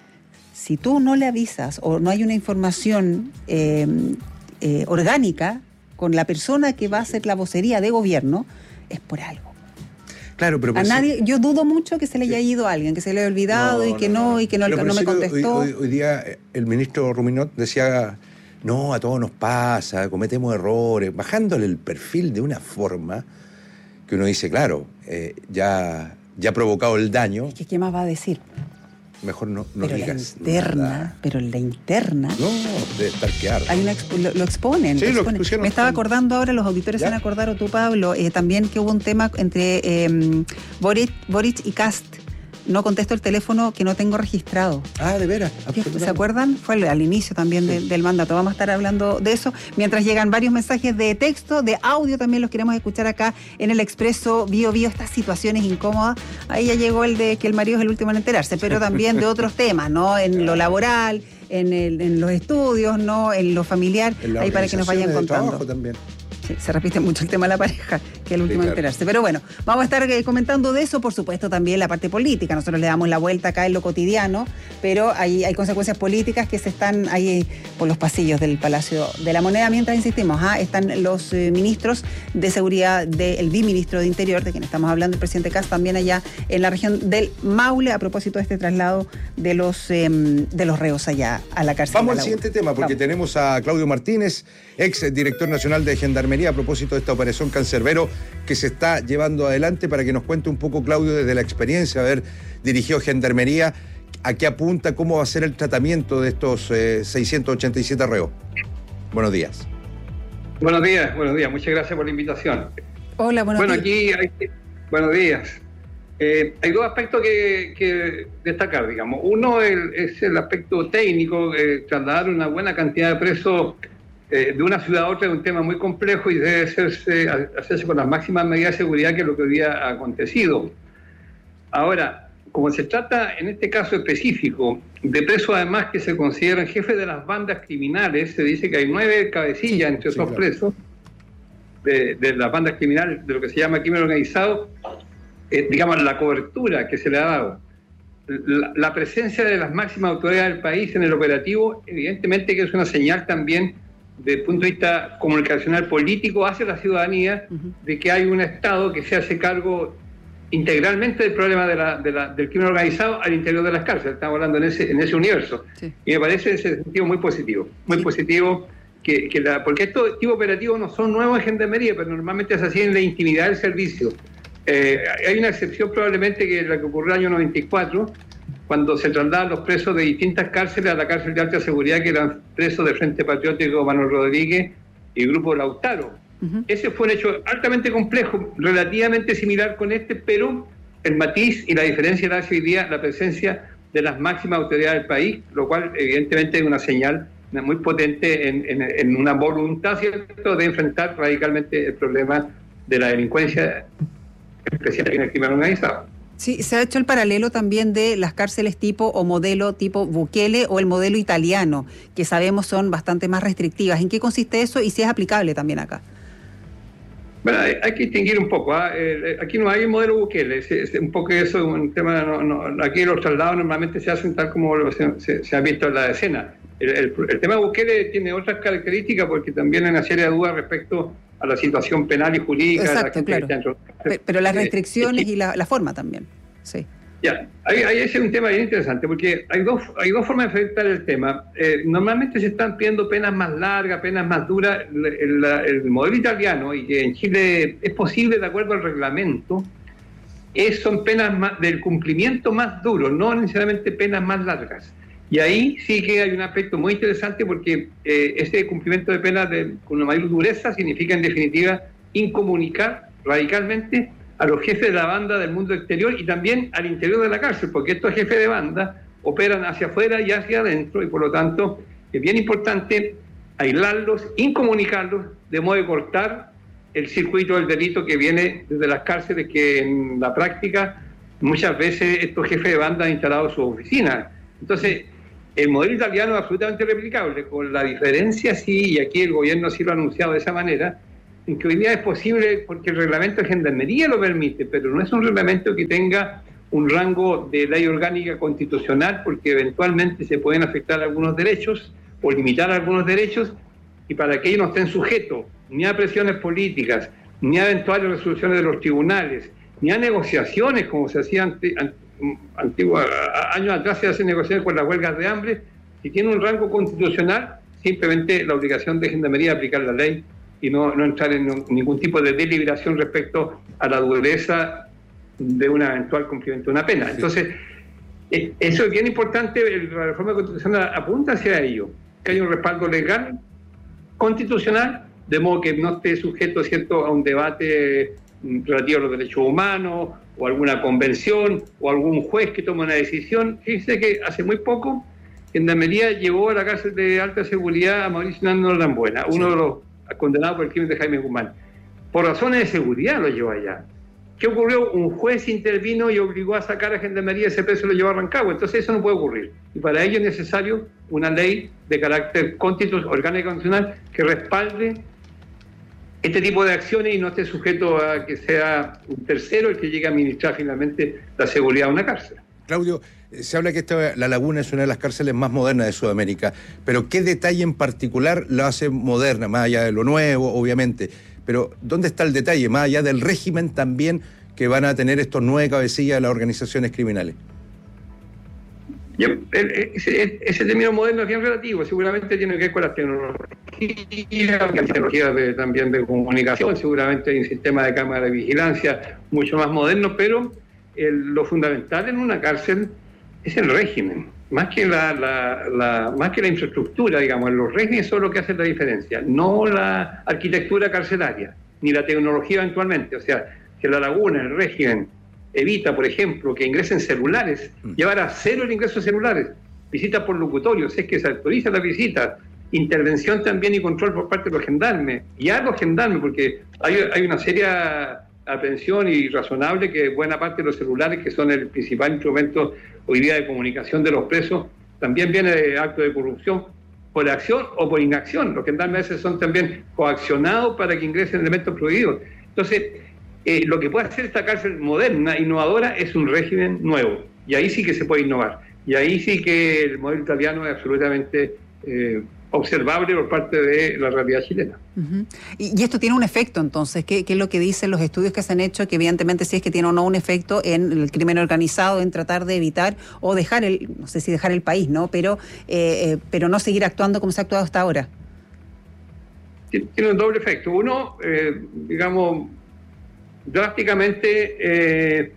Si tú no le avisas o no hay una información eh, eh, orgánica con la persona que va a hacer la vocería de gobierno, es por algo. Claro, pero a pues, nadie, yo dudo mucho que se le haya ido a alguien, que se le haya olvidado no, y que no, no, no. y que no, no me contestó. Hoy, hoy, hoy día el ministro Ruminot decía, no, a todos nos pasa, cometemos errores, bajándole el perfil de una forma que uno dice, claro, eh, ya, ya ha provocado el daño. Es que, ¿qué más va a decir? Mejor no, no pero digas la interna, nada. Pero en la interna... No, debe estar que arde. Hay una expo, lo, lo exponen. Sí, lo lo exponen. expusieron. Me estaba acordando ahora, los auditores se van a acordar, o tú, Pablo, eh, también que hubo un tema entre eh, Boric, Boric y Kast. No contesto el teléfono que no tengo registrado. Ah, de veras. ¿Se acuerdan? Fue al, al inicio también sí. de, del mandato. Vamos a estar hablando de eso. Mientras llegan varios mensajes de texto, de audio, también los queremos escuchar acá en el Expreso Bio Bio. Estas situaciones incómodas. Ahí ya llegó el de que el marido es el último en enterarse, pero también de otros temas, ¿no? En lo laboral, en, el, en los estudios, ¿no? En lo familiar. En ahí para que nos vayan contando. También. Sí, se repite mucho el tema de la pareja, que es el último sí, claro. en enterarse. Pero bueno, vamos a estar eh, comentando de eso, por supuesto, también la parte política. Nosotros le damos la vuelta acá en lo cotidiano, pero hay, hay consecuencias políticas que se están ahí por los pasillos del Palacio de la Moneda. Mientras insistimos, ¿ah? están los eh, ministros de seguridad del viceministro de Interior, de quien estamos hablando, el presidente Kast, también allá en la región del Maule, a propósito de este traslado de los, eh, de los reos allá a la cárcel. Vamos al siguiente tema, porque Vamos. tenemos a Claudio Martínez, ex director nacional de Gendarmería, a propósito de esta operación Cancerbero que se está llevando adelante, para que nos cuente un poco, Claudio, desde la experiencia de haber dirigido Gendarmería, a qué apunta, cómo va a ser el tratamiento de estos eh, seiscientos ochenta y siete reos. Buenos días. Buenos días, buenos días. Muchas gracias por la invitación. Hola, buenos bueno, días. Bueno, aquí hay, buenos días. Eh, hay dos aspectos que, que destacar, digamos. Uno el, es el aspecto técnico, eh, trasladar una buena cantidad de presos Eh, de una ciudad a otra es un tema muy complejo y debe hacerse, hacerse con las máximas medidas de seguridad, que es lo que hoy día ha acontecido. Ahora, como se trata en este caso específico de presos además que se consideran jefes de las bandas criminales, se dice que hay nueve cabecillas entre esos sí, claro. presos de, de las bandas criminales, de lo que se llama crimen organizado, eh, digamos, la cobertura que se le ha dado. La, la presencia de las máximas autoridades del país en el operativo, evidentemente que es una señal también desde el punto de vista comunicacional político hacia la ciudadanía, uh-huh. de que hay un Estado que se hace cargo integralmente del problema de la, de la, del crimen organizado al interior de las cárceles. Estamos hablando en ese, en ese universo. Sí. Y me parece ese sentido muy positivo. Muy sí. positivo, que, que la, porque estos tipos operativos no son nuevos en Gendarmería, pero normalmente se hacían en la intimidad del servicio. Eh, hay una excepción probablemente, que es la que ocurrió en el año noventa y cuatro, cuando se trasladaban los presos de distintas cárceles a la cárcel de alta seguridad, que eran presos de Frente Patriótico Manuel Rodríguez y Grupo Lautaro. Uh-huh. Ese fue un hecho altamente complejo, relativamente similar con este, pero el matiz y la diferencia era hoy día la presencia de las máximas autoridades del país, lo cual evidentemente es una señal muy potente en, en, en una voluntad, ¿cierto?, de enfrentar radicalmente el problema de la delincuencia, especialmente en el crimen organizado. Sí, se ha hecho el paralelo también de las cárceles tipo o modelo tipo Bukele o el modelo italiano, que sabemos son bastante más restrictivas. ¿En qué consiste eso y si es aplicable también acá? Bueno, hay, hay que distinguir un poco. ¿eh? Eh, aquí no hay el modelo Bukele, es, es un poco eso, un tema. No, no, aquí los traslados normalmente se hacen tal como se, se, se ha visto en la escena. El, el, el tema Bukele tiene otras características, porque también hay una serie de dudas respecto a la situación penal y jurídica. Exacto, de la gente claro. Pero, pero las restricciones eh, y la, la forma también, sí. Ya, ahí, ahí ese es un tema bien interesante, porque hay dos, hay dos formas de enfrentar el tema. Eh, normalmente se están pidiendo penas más largas, penas más duras. El, el, el modelo italiano, y que en Chile es posible de acuerdo al reglamento, es, son penas más, del cumplimiento más duro, no necesariamente penas más largas. Y ahí sí que hay un aspecto muy interesante porque eh, ese cumplimiento de pena de, con una mayor dureza significa en definitiva incomunicar radicalmente a los jefes de la banda del mundo exterior y también al interior de la cárcel, porque estos jefes de banda operan hacia afuera y hacia adentro y por lo tanto es bien importante aislarlos, incomunicarlos, de modo de cortar el circuito del delito que viene desde las cárceles, que en la práctica muchas veces estos jefes de banda han instalado sus oficinas. Entonces, el modelo italiano es absolutamente replicable, con la diferencia, sí, y aquí el gobierno sí lo ha anunciado de esa manera, en que hoy día es posible, porque el reglamento de gendarmería lo permite, pero no es un reglamento que tenga un rango de ley orgánica constitucional, porque eventualmente se pueden afectar algunos derechos o limitar algunos derechos, y para que ellos no estén sujetos ni a presiones políticas, ni a eventuales resoluciones de los tribunales, ni a negociaciones, como se hacía ante, ante, antiguo, años atrás se hacen negociaciones con las huelgas de hambre. Si tiene un rango constitucional, simplemente la obligación de gendarmería de aplicar la ley y no, no entrar en ningún tipo de deliberación respecto a la dureza de un eventual cumplimiento de una pena. Entonces, eh, eso es bien importante, la reforma constitucional apunta hacia ello, que haya un respaldo legal, constitucional, de modo que no esté sujeto, ¿cierto?, a un debate relativo a los derechos humanos, o alguna convención, o algún juez que toma una decisión. Fíjense que hace muy poco, Gendarmería llevó a la cárcel de alta seguridad a Mauricio Nando Lambuena, uno sí. de los condenados por el crimen de Jaime Guzmán. Por razones de seguridad lo llevó allá. ¿Qué ocurrió? Un juez intervino y obligó a sacar a Gendarmería, ese preso lo llevó a Rancagua. Entonces eso no puede ocurrir. Y para ello es necesario una ley de carácter constitucional, orgánica constitucional, que respalde este tipo de acciones y no esté sujeto a que sea un tercero el que llegue a administrar finalmente la seguridad de una cárcel. Claudio, se habla que esta, La Laguna es una de las cárceles más modernas de Sudamérica, pero ¿qué detalle en particular la hace moderna? Más allá de lo nuevo, obviamente, pero ¿dónde está el detalle? Más allá del régimen también que van a tener estos nueve cabecillas de las organizaciones criminales. Yo, ese, ese término moderno es bien relativo, seguramente tiene que ver con las tecnologías, tecnologías de, también de comunicación, seguramente hay un sistema de cámara de vigilancia mucho más moderno, pero el, lo fundamental en una cárcel es el régimen, más que la, la, la, más que la infraestructura, digamos, los regímenes son lo que hacen la diferencia, no la arquitectura carcelaria, ni la tecnología eventualmente, o sea, que La Laguna, el régimen, evita, por ejemplo, que ingresen celulares, llevar a cero el ingreso de celulares, visitas por locutorio, si es que se autoriza la visita, intervención también y control por parte de los gendarmes, y a los gendarmes, porque hay, hay una seria aprehensión y razonable que buena parte de los celulares, que son el principal instrumento hoy día de comunicación de los presos, también viene de actos de corrupción por acción o por inacción. Los gendarmes a veces son también coaccionados para que ingresen elementos prohibidos. Entonces, Eh, lo que puede hacer esta cárcel moderna, innovadora, es un régimen nuevo. Y ahí sí que se puede innovar. Y ahí sí que el modelo italiano es absolutamente eh, observable por parte de la realidad chilena. Uh-huh. y, y esto tiene un efecto, entonces, ¿qué, ¿qué es lo que dicen los estudios que se han hecho? Que evidentemente sí es que tiene o no un efecto en el crimen organizado, en tratar de evitar o dejar el, no sé si dejar el país, ¿no? Pero, eh, eh, pero no seguir actuando como se ha actuado hasta ahora. Tiene un doble efecto. Uno, eh, digamos... drásticamente eh,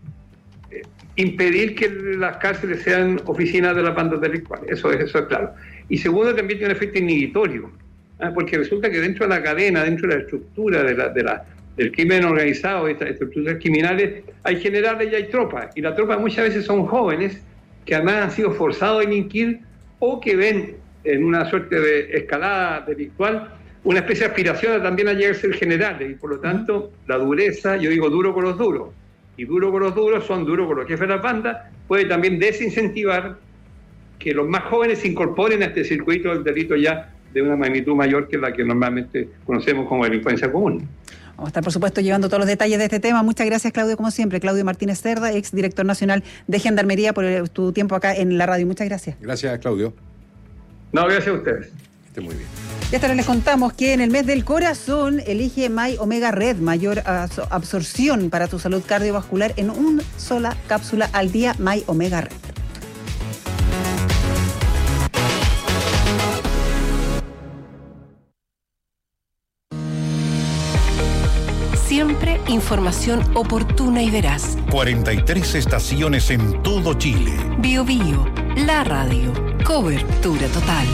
impedir que las cárceles sean oficinas de las bandas delictuales, eso es, eso es claro. Y segundo, también tiene un efecto inhibitorio, ¿eh? porque resulta que dentro de la cadena, dentro de la estructura de la, de la, del crimen organizado, de estas estructuras criminales, hay generales y hay tropas, y las tropas muchas veces son jóvenes que además han sido forzados a delinquir o que ven en una suerte de escalada delictual una especie de aspiración a también a llegar a ser generales, y por lo tanto la dureza, yo digo duro con los duros, y duro con los duros son duros con los jefes de las bandas, puede también desincentivar que los más jóvenes se incorporen a este circuito del delito ya de una magnitud mayor que la que normalmente conocemos como delincuencia común. Vamos a estar, por supuesto, llevando todos los detalles de este tema. Muchas gracias, Claudio, como siempre. Claudio Martínez Cerda, ex director nacional de Gendarmería, por tu tiempo acá en la radio. Muchas gracias. Gracias, Claudio. No, gracias a ustedes. Que esté muy bien. Y hasta ahora les contamos que en el mes del corazón elige My Omega Red, mayor absorción para tu salud cardiovascular en una sola cápsula al día. My Omega Red. siempre información oportuna y veraz. cuarenta y tres estaciones en todo Chile. Bio Bio, la radio. Cobertura total.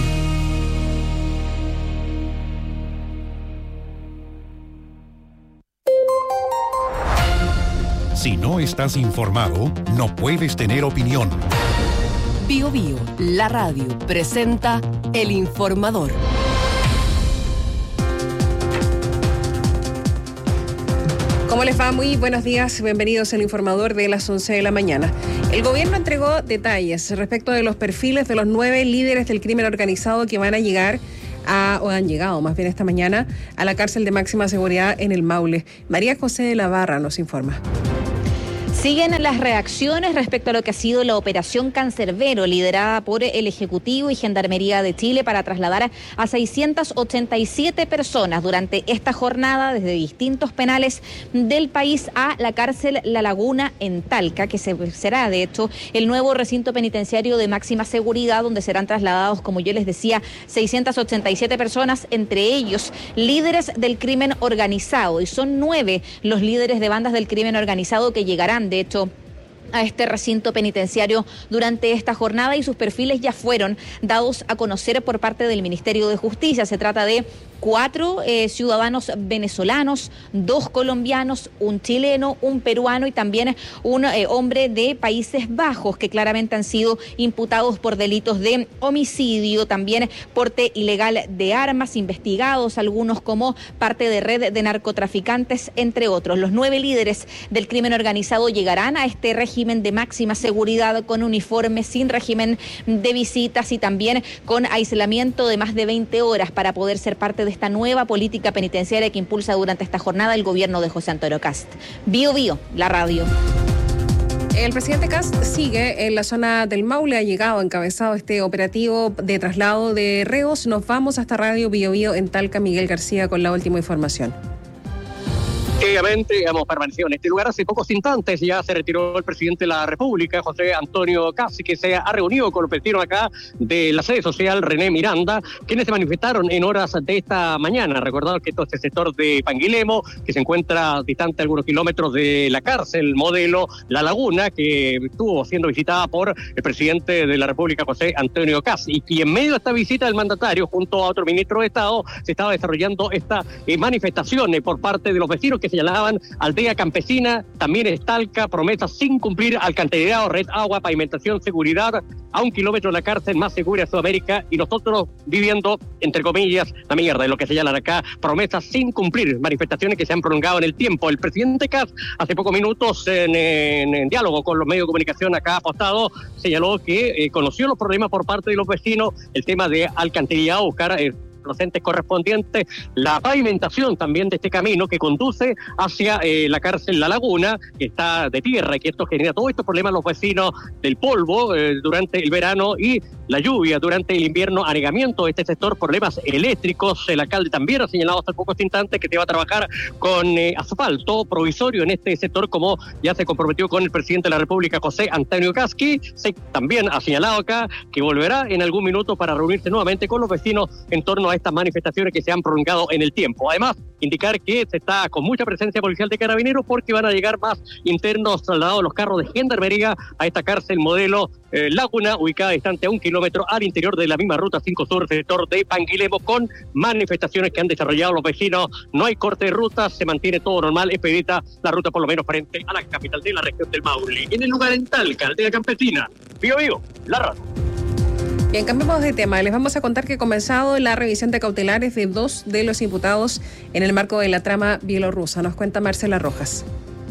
Si no estás informado, no puedes tener opinión. Bio Bio, la radio, presenta El Informador. ¿Cómo les va? Muy buenos días, bienvenidos al Informador de las once de la mañana. El gobierno entregó detalles respecto de los perfiles de los nueve líderes del crimen organizado que van a llegar a, o han llegado más bien esta mañana a la cárcel de máxima seguridad en el Maule. María José de la Barra nos informa. Siguen las reacciones respecto a lo que ha sido la operación Cancerbero, liderada por el Ejecutivo y Gendarmería de Chile para trasladar a seiscientas ochenta y siete personas durante esta jornada desde distintos penales del país a la cárcel La Laguna en Talca, que será de hecho el nuevo recinto penitenciario de máxima seguridad, donde serán trasladados, como yo les decía, seiscientas ochenta y siete personas, entre ellos líderes del crimen organizado, y son nueve los líderes de bandas del crimen organizado que llegarán de hecho a este recinto penitenciario durante esta jornada, y sus perfiles ya fueron dados a conocer por parte del Ministerio de Justicia. Se trata de cuatro eh, ciudadanos venezolanos, dos colombianos, un chileno, un peruano y también un eh, hombre de Países Bajos, que claramente han sido imputados por delitos de homicidio, también porte ilegal de armas, investigados algunos como parte de red de narcotraficantes, entre otros. Los nueve líderes del crimen organizado llegarán a este régimen de máxima seguridad con uniforme, sin régimen de visitas y también con aislamiento de más de veinte horas para poder ser parte de esta nueva política penitenciaria que impulsa durante esta jornada el gobierno de José Antonio Kast. Bio Bio, la radio. El presidente Kast sigue en la zona del Maule, ha llegado encabezado este operativo de traslado de reos. Nos vamos hasta Radio Bio Bio en Talca. Miguel García con la última información. Efectivamente, hemos permanecido en este lugar hace pocos instantes. Ya se retiró el presidente de la República, José Antonio Kast, que se ha reunido con los vecinos acá de la sede social René Miranda, quienes se manifestaron en horas de esta mañana. Recordad que todo este sector de Panguilemo, que se encuentra distante algunos kilómetros de la cárcel modelo La Laguna, que estuvo siendo visitada por el presidente de la República, José Antonio Kast, y que en medio de esta visita del mandatario, junto a otro ministro de Estado, se estaba desarrollando esta eh, manifestación eh, por parte de los vecinos que señalaban aldea campesina, también es Talca, promesas sin cumplir, alcantarillado, red, agua, pavimentación, seguridad, a un kilómetro de la cárcel más segura de Sudamérica, y nosotros viviendo, entre comillas, la mierda de lo que señalan acá, promesas sin cumplir, manifestaciones que se han prolongado en el tiempo. El presidente Kast, hace pocos minutos, en, en, en diálogo con los medios de comunicación acá apostado, señaló que eh, conoció los problemas por parte de los vecinos, el tema de alcantarillado, buscar eh, los entes correspondientes, la pavimentación también de este camino que conduce hacia eh, la cárcel La Laguna, que está de tierra, y que esto genera todos estos problemas a los vecinos del polvo eh, durante el verano y la lluvia durante el invierno, anegamiento de este sector, problemas eléctricos. El alcalde también ha señalado hace pocos instantes que te va a trabajar con eh, asfalto provisorio en este sector, como ya se comprometió con el presidente de la República, José Antonio Kast, que se también ha señalado acá que volverá en algún minuto para reunirse nuevamente con los vecinos en torno a estas manifestaciones que se han prolongado en el tiempo. Además, indicar que se está con mucha presencia policial de carabineros, porque van a llegar más internos trasladados los carros de Gendarmería a esta cárcel modelo eh, Laguna, ubicada distante a un kilómetro al interior de la misma ruta cinco Sur, sector de Panguilemo, con manifestaciones que han desarrollado los vecinos. No hay corte de ruta, se mantiene todo normal, expedita la ruta por lo menos frente a la capital de la región del Maule. En el lugar en Talca, aldea campesina, Bio Bio, la radio. Bien, cambiamos de tema. Les vamos a contar que ha comenzado la revisión de cautelares de dos de los imputados en el marco de la trama bielorrusa. Nos cuenta Marcela Rojas.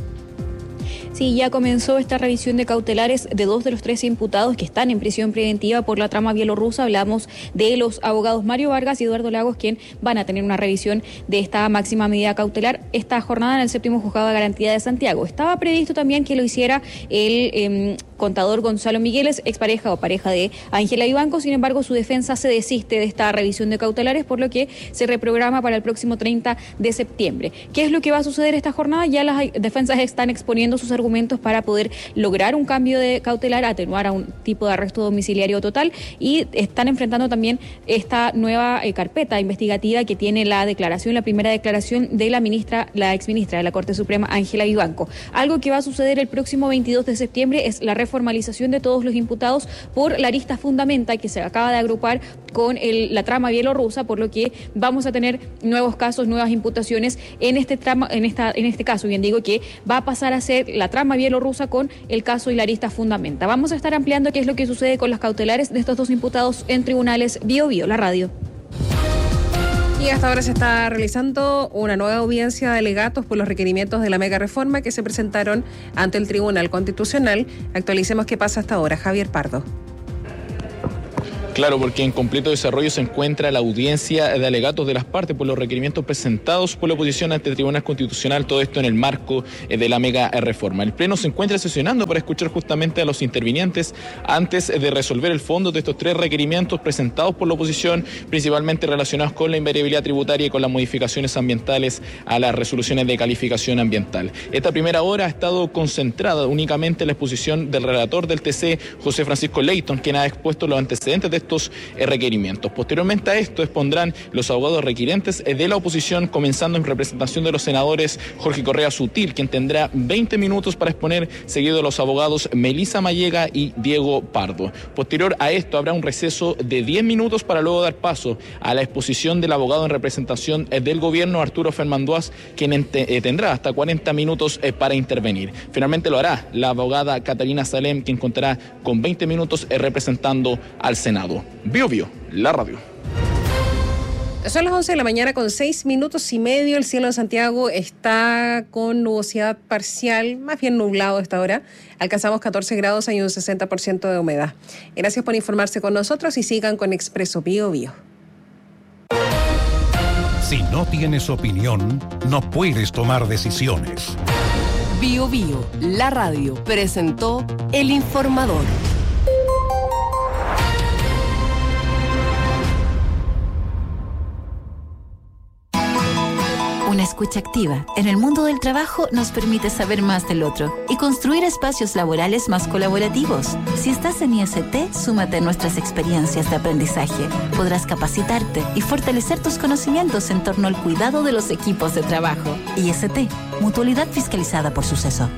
Sí, ya comenzó esta revisión de cautelares de dos de los tres imputados que están en prisión preventiva por la trama bielorrusa. Hablamos de los abogados Mario Vargas y Eduardo Lagos, quien van a tener una revisión de esta máxima medida cautelar esta jornada en el séptimo juzgado de garantía de Santiago. Estaba previsto también que lo hiciera el eh, contador Gonzalo Migueles, expareja o pareja de Ángela Vivanco. Sin embargo, su defensa se desiste de esta revisión de cautelares, por lo que se reprograma para el próximo treinta de septiembre. ¿Qué es lo que va a suceder esta jornada? Ya las defensas están exponiendo sus argumentos para poder lograr un cambio de cautelar, atenuar a un tipo de arresto domiciliario total, y están enfrentando también esta nueva eh, carpeta investigativa que tiene la declaración, la primera declaración de la ministra, la exministra de la Corte Suprema, Ángela Vivanco. Algo que va a suceder el próximo veintidós de septiembre es la reformalización de todos los imputados por la arista fundamenta que se acaba de agrupar con el, la trama bielorrusa, por lo que vamos a tener nuevos casos, nuevas imputaciones en este trama, en esta, en este caso. Bien digo que va a pasar a ser la trama bielorrusa con el caso y la arista fundamenta. Vamos a estar ampliando qué es lo que sucede con las cautelares de estos dos imputados en tribunales. Bio Bio, la radio. Y hasta ahora se está realizando una nueva audiencia de alegatos por los requerimientos de la mega reforma que se presentaron ante el Tribunal Constitucional. Actualicemos qué pasa hasta ahora. Javier Pardo. Claro, porque en completo desarrollo se encuentra la audiencia de alegatos de las partes por los requerimientos presentados por la oposición ante el Tribunal Constitucional, todo esto en el marco de la mega reforma. El Pleno se encuentra sesionando para escuchar justamente a los intervinientes antes de resolver el fondo de estos tres requerimientos presentados por la oposición, principalmente relacionados con la invariabilidad tributaria y con las modificaciones ambientales a las resoluciones de calificación ambiental. Esta primera hora ha estado concentrada únicamente en la exposición del relator del T C, José Francisco Leighton, quien ha expuesto los antecedentes de estos requerimientos. Posteriormente a esto expondrán los abogados requirentes de la oposición, comenzando en representación de los senadores Jorge Correa Sutil, quien tendrá veinte minutos para exponer, seguido de los abogados Melisa Mallega y Diego Pardo. Posterior a esto habrá un receso de diez minutos para luego dar paso a la exposición del abogado en representación del gobierno, Arturo Fermanduaz, quien tendrá hasta cuarenta minutos para intervenir. Finalmente lo hará la abogada Catalina Salem, quien contará con veinte minutos representando al Senado. Bio Bio, la radio. Son las once de la mañana con seis minutos y medio. El cielo de Santiago está con nubosidad parcial, más bien nublado a esta hora. Alcanzamos catorce grados, hay un sesenta por ciento de humedad. Gracias por informarse con nosotros y sigan con Expreso Bio Bio. Si no tienes opinión, no puedes tomar decisiones. Bio Bio, la radio, presentó El Informador. Una escucha activa en el mundo del trabajo nos permite saber más del otro y construir espacios laborales más colaborativos. Si estás en I S T, súmate a nuestras experiencias de aprendizaje. Podrás capacitarte y fortalecer tus conocimientos en torno al cuidado de los equipos de trabajo. I S T, mutualidad fiscalizada por Suceso.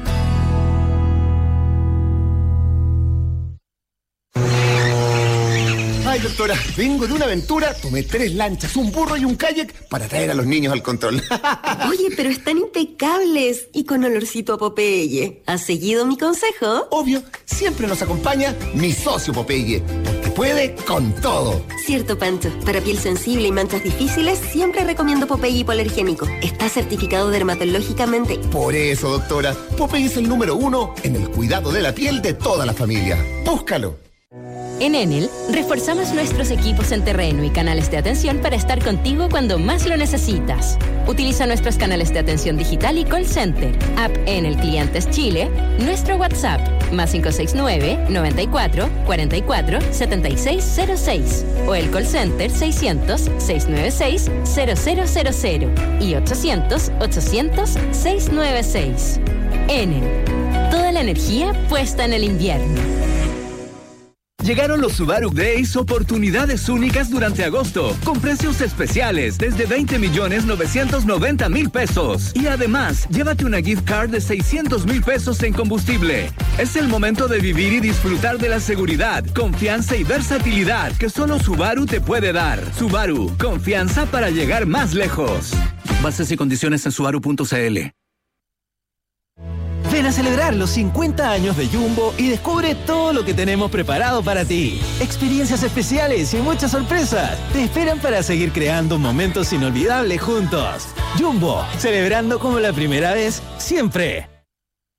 Ay, doctora, vengo de una aventura, tomé tres lanchas, un burro y un kayak para traer a los niños al control. Oye, pero están impecables y con olorcito a Popeye. ¿Has seguido mi consejo? Obvio, siempre nos acompaña mi socio Popeye, porque puede con todo. Cierto, Pancho. Para piel sensible y manchas difíciles, siempre recomiendo Popeye hipoalergénico. Está certificado dermatológicamente. Por eso, doctora, Popeye es el número uno en el cuidado de la piel de toda la familia. Búscalo. En Enel, reforzamos nuestros equipos en terreno y canales de atención para estar contigo cuando más lo necesitas. Utiliza nuestros canales de atención digital y call center, app Enel Clientes Chile, nuestro WhatsApp, más cinco seis nueve, noventa y cuatro, cuarenta y cuatro, setenta y seis cero seis, o el call center seiscientos, seiscientos noventa y seis, cero cero cero cero y ochocientos, ochocientos, seiscientos noventa y seis. Enel, toda la energía puesta en el invierno. Llegaron los Subaru Days, oportunidades únicas durante agosto, con precios especiales desde veinte millones novecientos noventa mil pesos. Y además, llévate una gift card de seiscientos mil pesos en combustible. Es el momento de vivir y disfrutar de la seguridad, confianza y versatilidad que solo Subaru te puede dar. Subaru, confianza para llegar más lejos. Bases y condiciones en subaru punto c l. Ven a celebrar los cincuenta años de Jumbo y descubre todo lo que tenemos preparado para ti. Experiencias especiales y muchas sorpresas te esperan para seguir creando momentos inolvidables juntos. Jumbo, celebrando como la primera vez, siempre.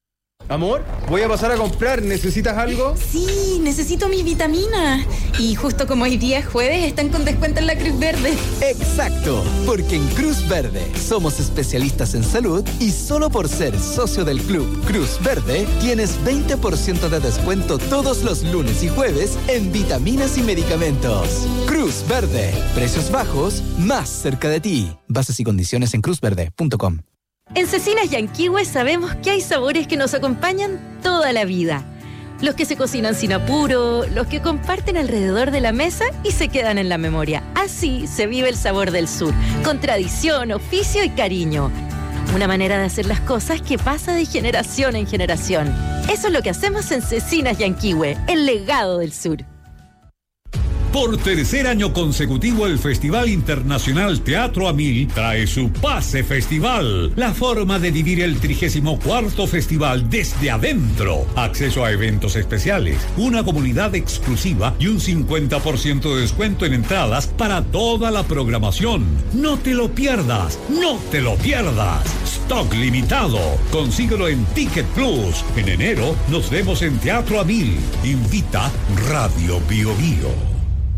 Amor, voy a pasar a comprar. ¿Necesitas algo? Sí, necesito mi vitamina. Y justo como hoy día es jueves, están con descuento en la Cruz Verde. Exacto, porque en Cruz Verde somos especialistas en salud y solo por ser socio del club Cruz Verde tienes veinte por ciento de descuento todos los lunes y jueves en vitaminas y medicamentos. Cruz Verde, precios bajos, más cerca de ti. Bases y condiciones en cruz verde punto com. En Cecinas Yanquihue sabemos que hay sabores que nos acompañan toda la vida. Los que se cocinan sin apuro, los que comparten alrededor de la mesa y se quedan en la memoria. Así se vive el sabor del sur, con tradición, oficio y cariño. Una manera de hacer las cosas que pasa de generación en generación. Eso es lo que hacemos en Cecinas Yanquihue, el legado del sur. Por tercer año consecutivo, el Festival Internacional Teatro a Mil trae su Pase Festival, la forma de vivir el trigésimo cuarto festival desde adentro. Acceso a eventos especiales, una comunidad exclusiva y un cincuenta por ciento de descuento en entradas para toda la programación. No te lo pierdas, no te lo pierdas. Stock limitado. Consíguelo en Ticket Plus. En enero nos vemos en Teatro a Mil. Invita Radio Bio Bio.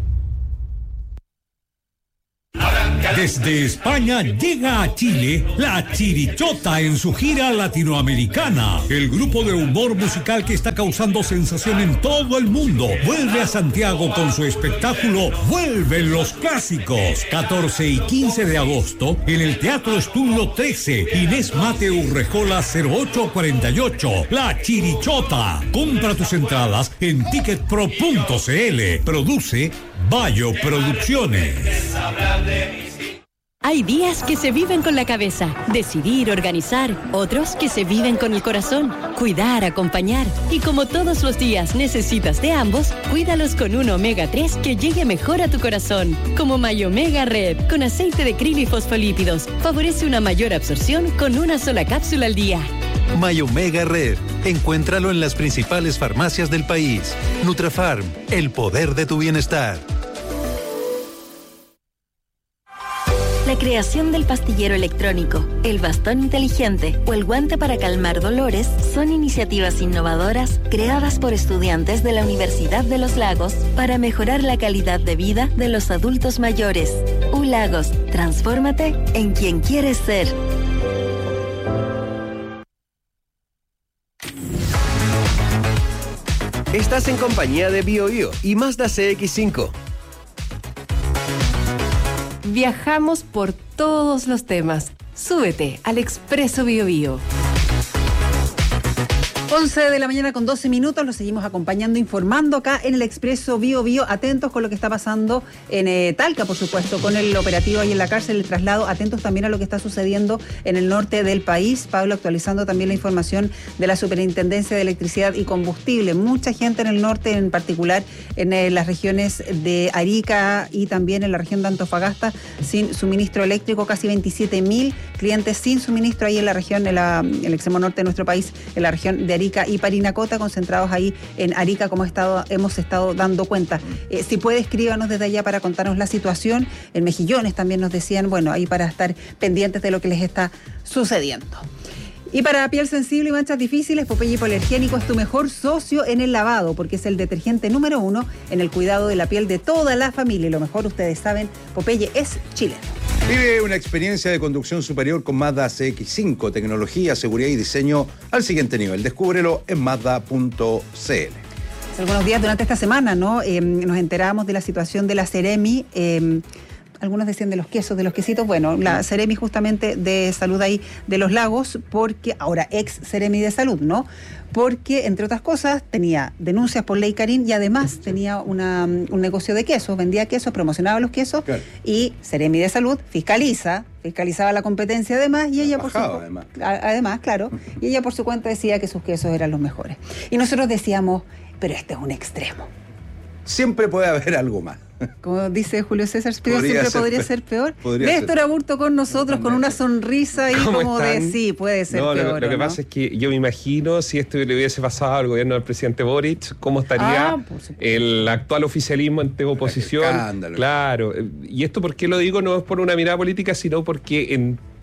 Desde España llega a Chile La Chirichota en su gira latinoamericana. El grupo de humor musical que está causando sensación en todo el mundo vuelve a Santiago con su espectáculo Vuelven los Clásicos. catorce y quince de agosto en el Teatro Estudio trece, Inés Mate Urrejola cero ocho cuarenta y ocho. La Chirichota. Compra tus entradas en ticket pro punto c l. Produce Bayo Producciones. Hay días que se viven con la cabeza, decidir, organizar, otros que se viven con el corazón, cuidar, acompañar. Y como todos los días necesitas de ambos, cuídalos con un omega tres que llegue mejor a tu corazón. Como Mayomega Red, con aceite de krill y fosfolípidos. Favorece una mayor absorción con una sola cápsula al día. Mayomega Red. Encuéntralo en las principales farmacias del país. Nutrafarm, el poder de tu bienestar. La creación del pastillero electrónico, el bastón inteligente o el guante para calmar dolores son iniciativas innovadoras creadas por estudiantes de la Universidad de los Lagos para mejorar la calidad de vida de los adultos mayores. U Lagos, transfórmate en quien quieres ser. Estás en compañía de Bio Bio y Mazda C X cinco. Viajamos por todos los temas. Súbete al Expreso Bio Bio. once de la mañana con doce minutos, los seguimos acompañando, informando acá en el Expreso Bio Bio, atentos con lo que está pasando en eh, Talca, por supuesto, con el operativo ahí en la cárcel, el traslado, atentos también a lo que está sucediendo en el norte del país. Pablo, actualizando también la información de la Superintendencia de Electricidad y Combustible. Mucha gente en el norte, en particular en eh, las regiones de Arica y también en la región de Antofagasta, sin suministro eléctrico, casi veintisiete mil clientes sin suministro ahí en la región, en, la, en el extremo norte de nuestro país, en la región de Arica y Parinacota, concentrados ahí en Arica, como estado, hemos estado dando cuenta. Eh, si puede, escríbanos desde allá para contarnos la situación. En Mejillones también nos decían, bueno, ahí para estar pendientes de lo que les está sucediendo. Y para piel sensible y manchas difíciles, Popeye Hipoalergénico es tu mejor socio en el lavado, porque es el detergente número uno en el cuidado de la piel de toda la familia. Y lo mejor, ustedes saben, Popeye es chileno. Vive una experiencia de conducción superior con Mazda C X cinco, tecnología, seguridad y diseño al siguiente nivel. Descúbrelo en mazda punto c l. Hace algunos días durante esta semana, ¿no? Eh, nos enteramos de la situación de la Seremi. Eh, algunos decían de los quesos, de los quesitos. Bueno, la Seremi justamente de salud ahí de los Lagos, porque ahora ex Seremi de salud, ¿no? Porque, entre otras cosas, tenía denuncias por ley Karin y además tenía una, un negocio de quesos, vendía quesos, promocionaba los quesos, claro. Y Seremi de Salud fiscaliza, fiscalizaba la competencia además y ella por su, además. además, claro, y ella por su cuenta decía que sus quesos eran los mejores. Y nosotros decíamos, pero este es un extremo. Siempre puede haber algo más. Como dice Julio César, podría siempre ser podría pe- ser peor. Podría Néstor ser. Aburto con nosotros, con una sonrisa ahí como están? de sí, puede ser no, peor. Lo, lo que ¿no? pasa es que yo me imagino si esto le hubiese pasado al gobierno del presidente Boric, cómo estaría ah, el actual oficialismo ante oposición. Escándalo. Claro. Y esto, ¿por qué lo digo? No es por una mirada política, sino porque en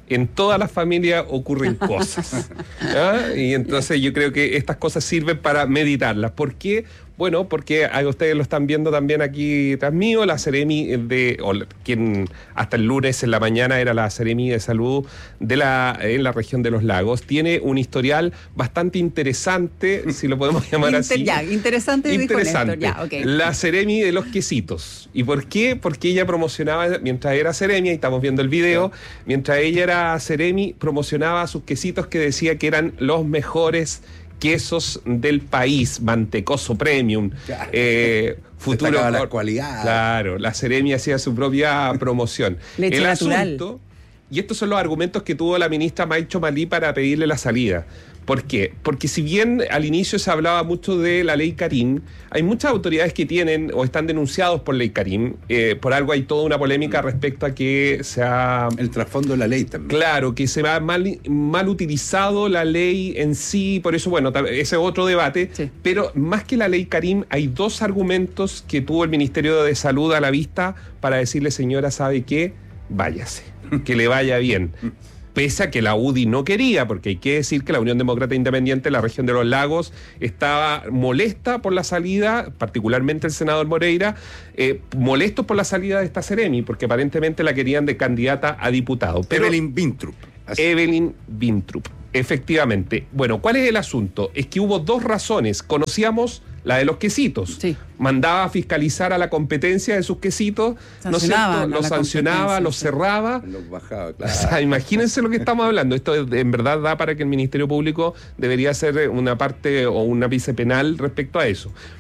en todas las familias ocurren cosas. ¿Ah? Y entonces yo creo que estas cosas sirven para meditarlas. ¿Por qué? Bueno, porque a ustedes lo están viendo también aquí tras mío, la Seremi de, o quien hasta el lunes en la mañana era la Seremi de Salud de la, en la región de los lagos, tiene un historial bastante interesante, si lo podemos llamar Inter, así. Ya, interesante, interesante. Dijo Néstor, ya, okay. La Seremi de los quesitos. ¿Y por qué? Porque ella promocionaba, mientras era Seremi, y estamos viendo el video, mientras ella era Seremi, promocionaba sus quesitos que decía que eran los mejores quesos del país, Mantecoso Premium, claro. eh, futuro la cualidad. Claro, la Seremi hacía su propia promoción. Leche el natural. Asunto, y estos son los argumentos que tuvo la ministra Maicho Malí para pedirle la salida. ¿Por qué? Porque si bien al inicio se hablaba mucho de la ley Karim, hay muchas autoridades que tienen o están denunciados por ley Karim. Eh, por algo hay toda una polémica respecto a que se ha... El trasfondo de la ley también. Claro, que se ha mal, mal utilizado la ley en sí, por eso, bueno, ese es otro debate. Sí. Pero más que la ley Karim, hay dos argumentos que tuvo el Ministerio de Salud a la vista para decirle, señora, ¿sabe qué? Váyase, que le vaya bien. Pese a que la U D I no quería, porque hay que decir que la Unión Demócrata Independiente de la región de los lagos estaba molesta por la salida, particularmente el senador Moreira, eh, molestos por la salida de esta Seremi, porque aparentemente la querían de candidata a diputado. Pero Evelyn Wintrup. Así. Evelyn Wintrup, efectivamente. Bueno, ¿cuál es el asunto? Es que hubo dos razones. Conocíamos la de los quesitos. Sí. Mandaba a fiscalizar a la competencia de sus quesitos, ¿no es cierto? Los sancionaba, los cerraba. Los bajaba, claro. O sea, imagínense lo que estamos hablando. Esto en verdad da para que el Ministerio Público debería hacer una parte o una vice penal respecto a eso.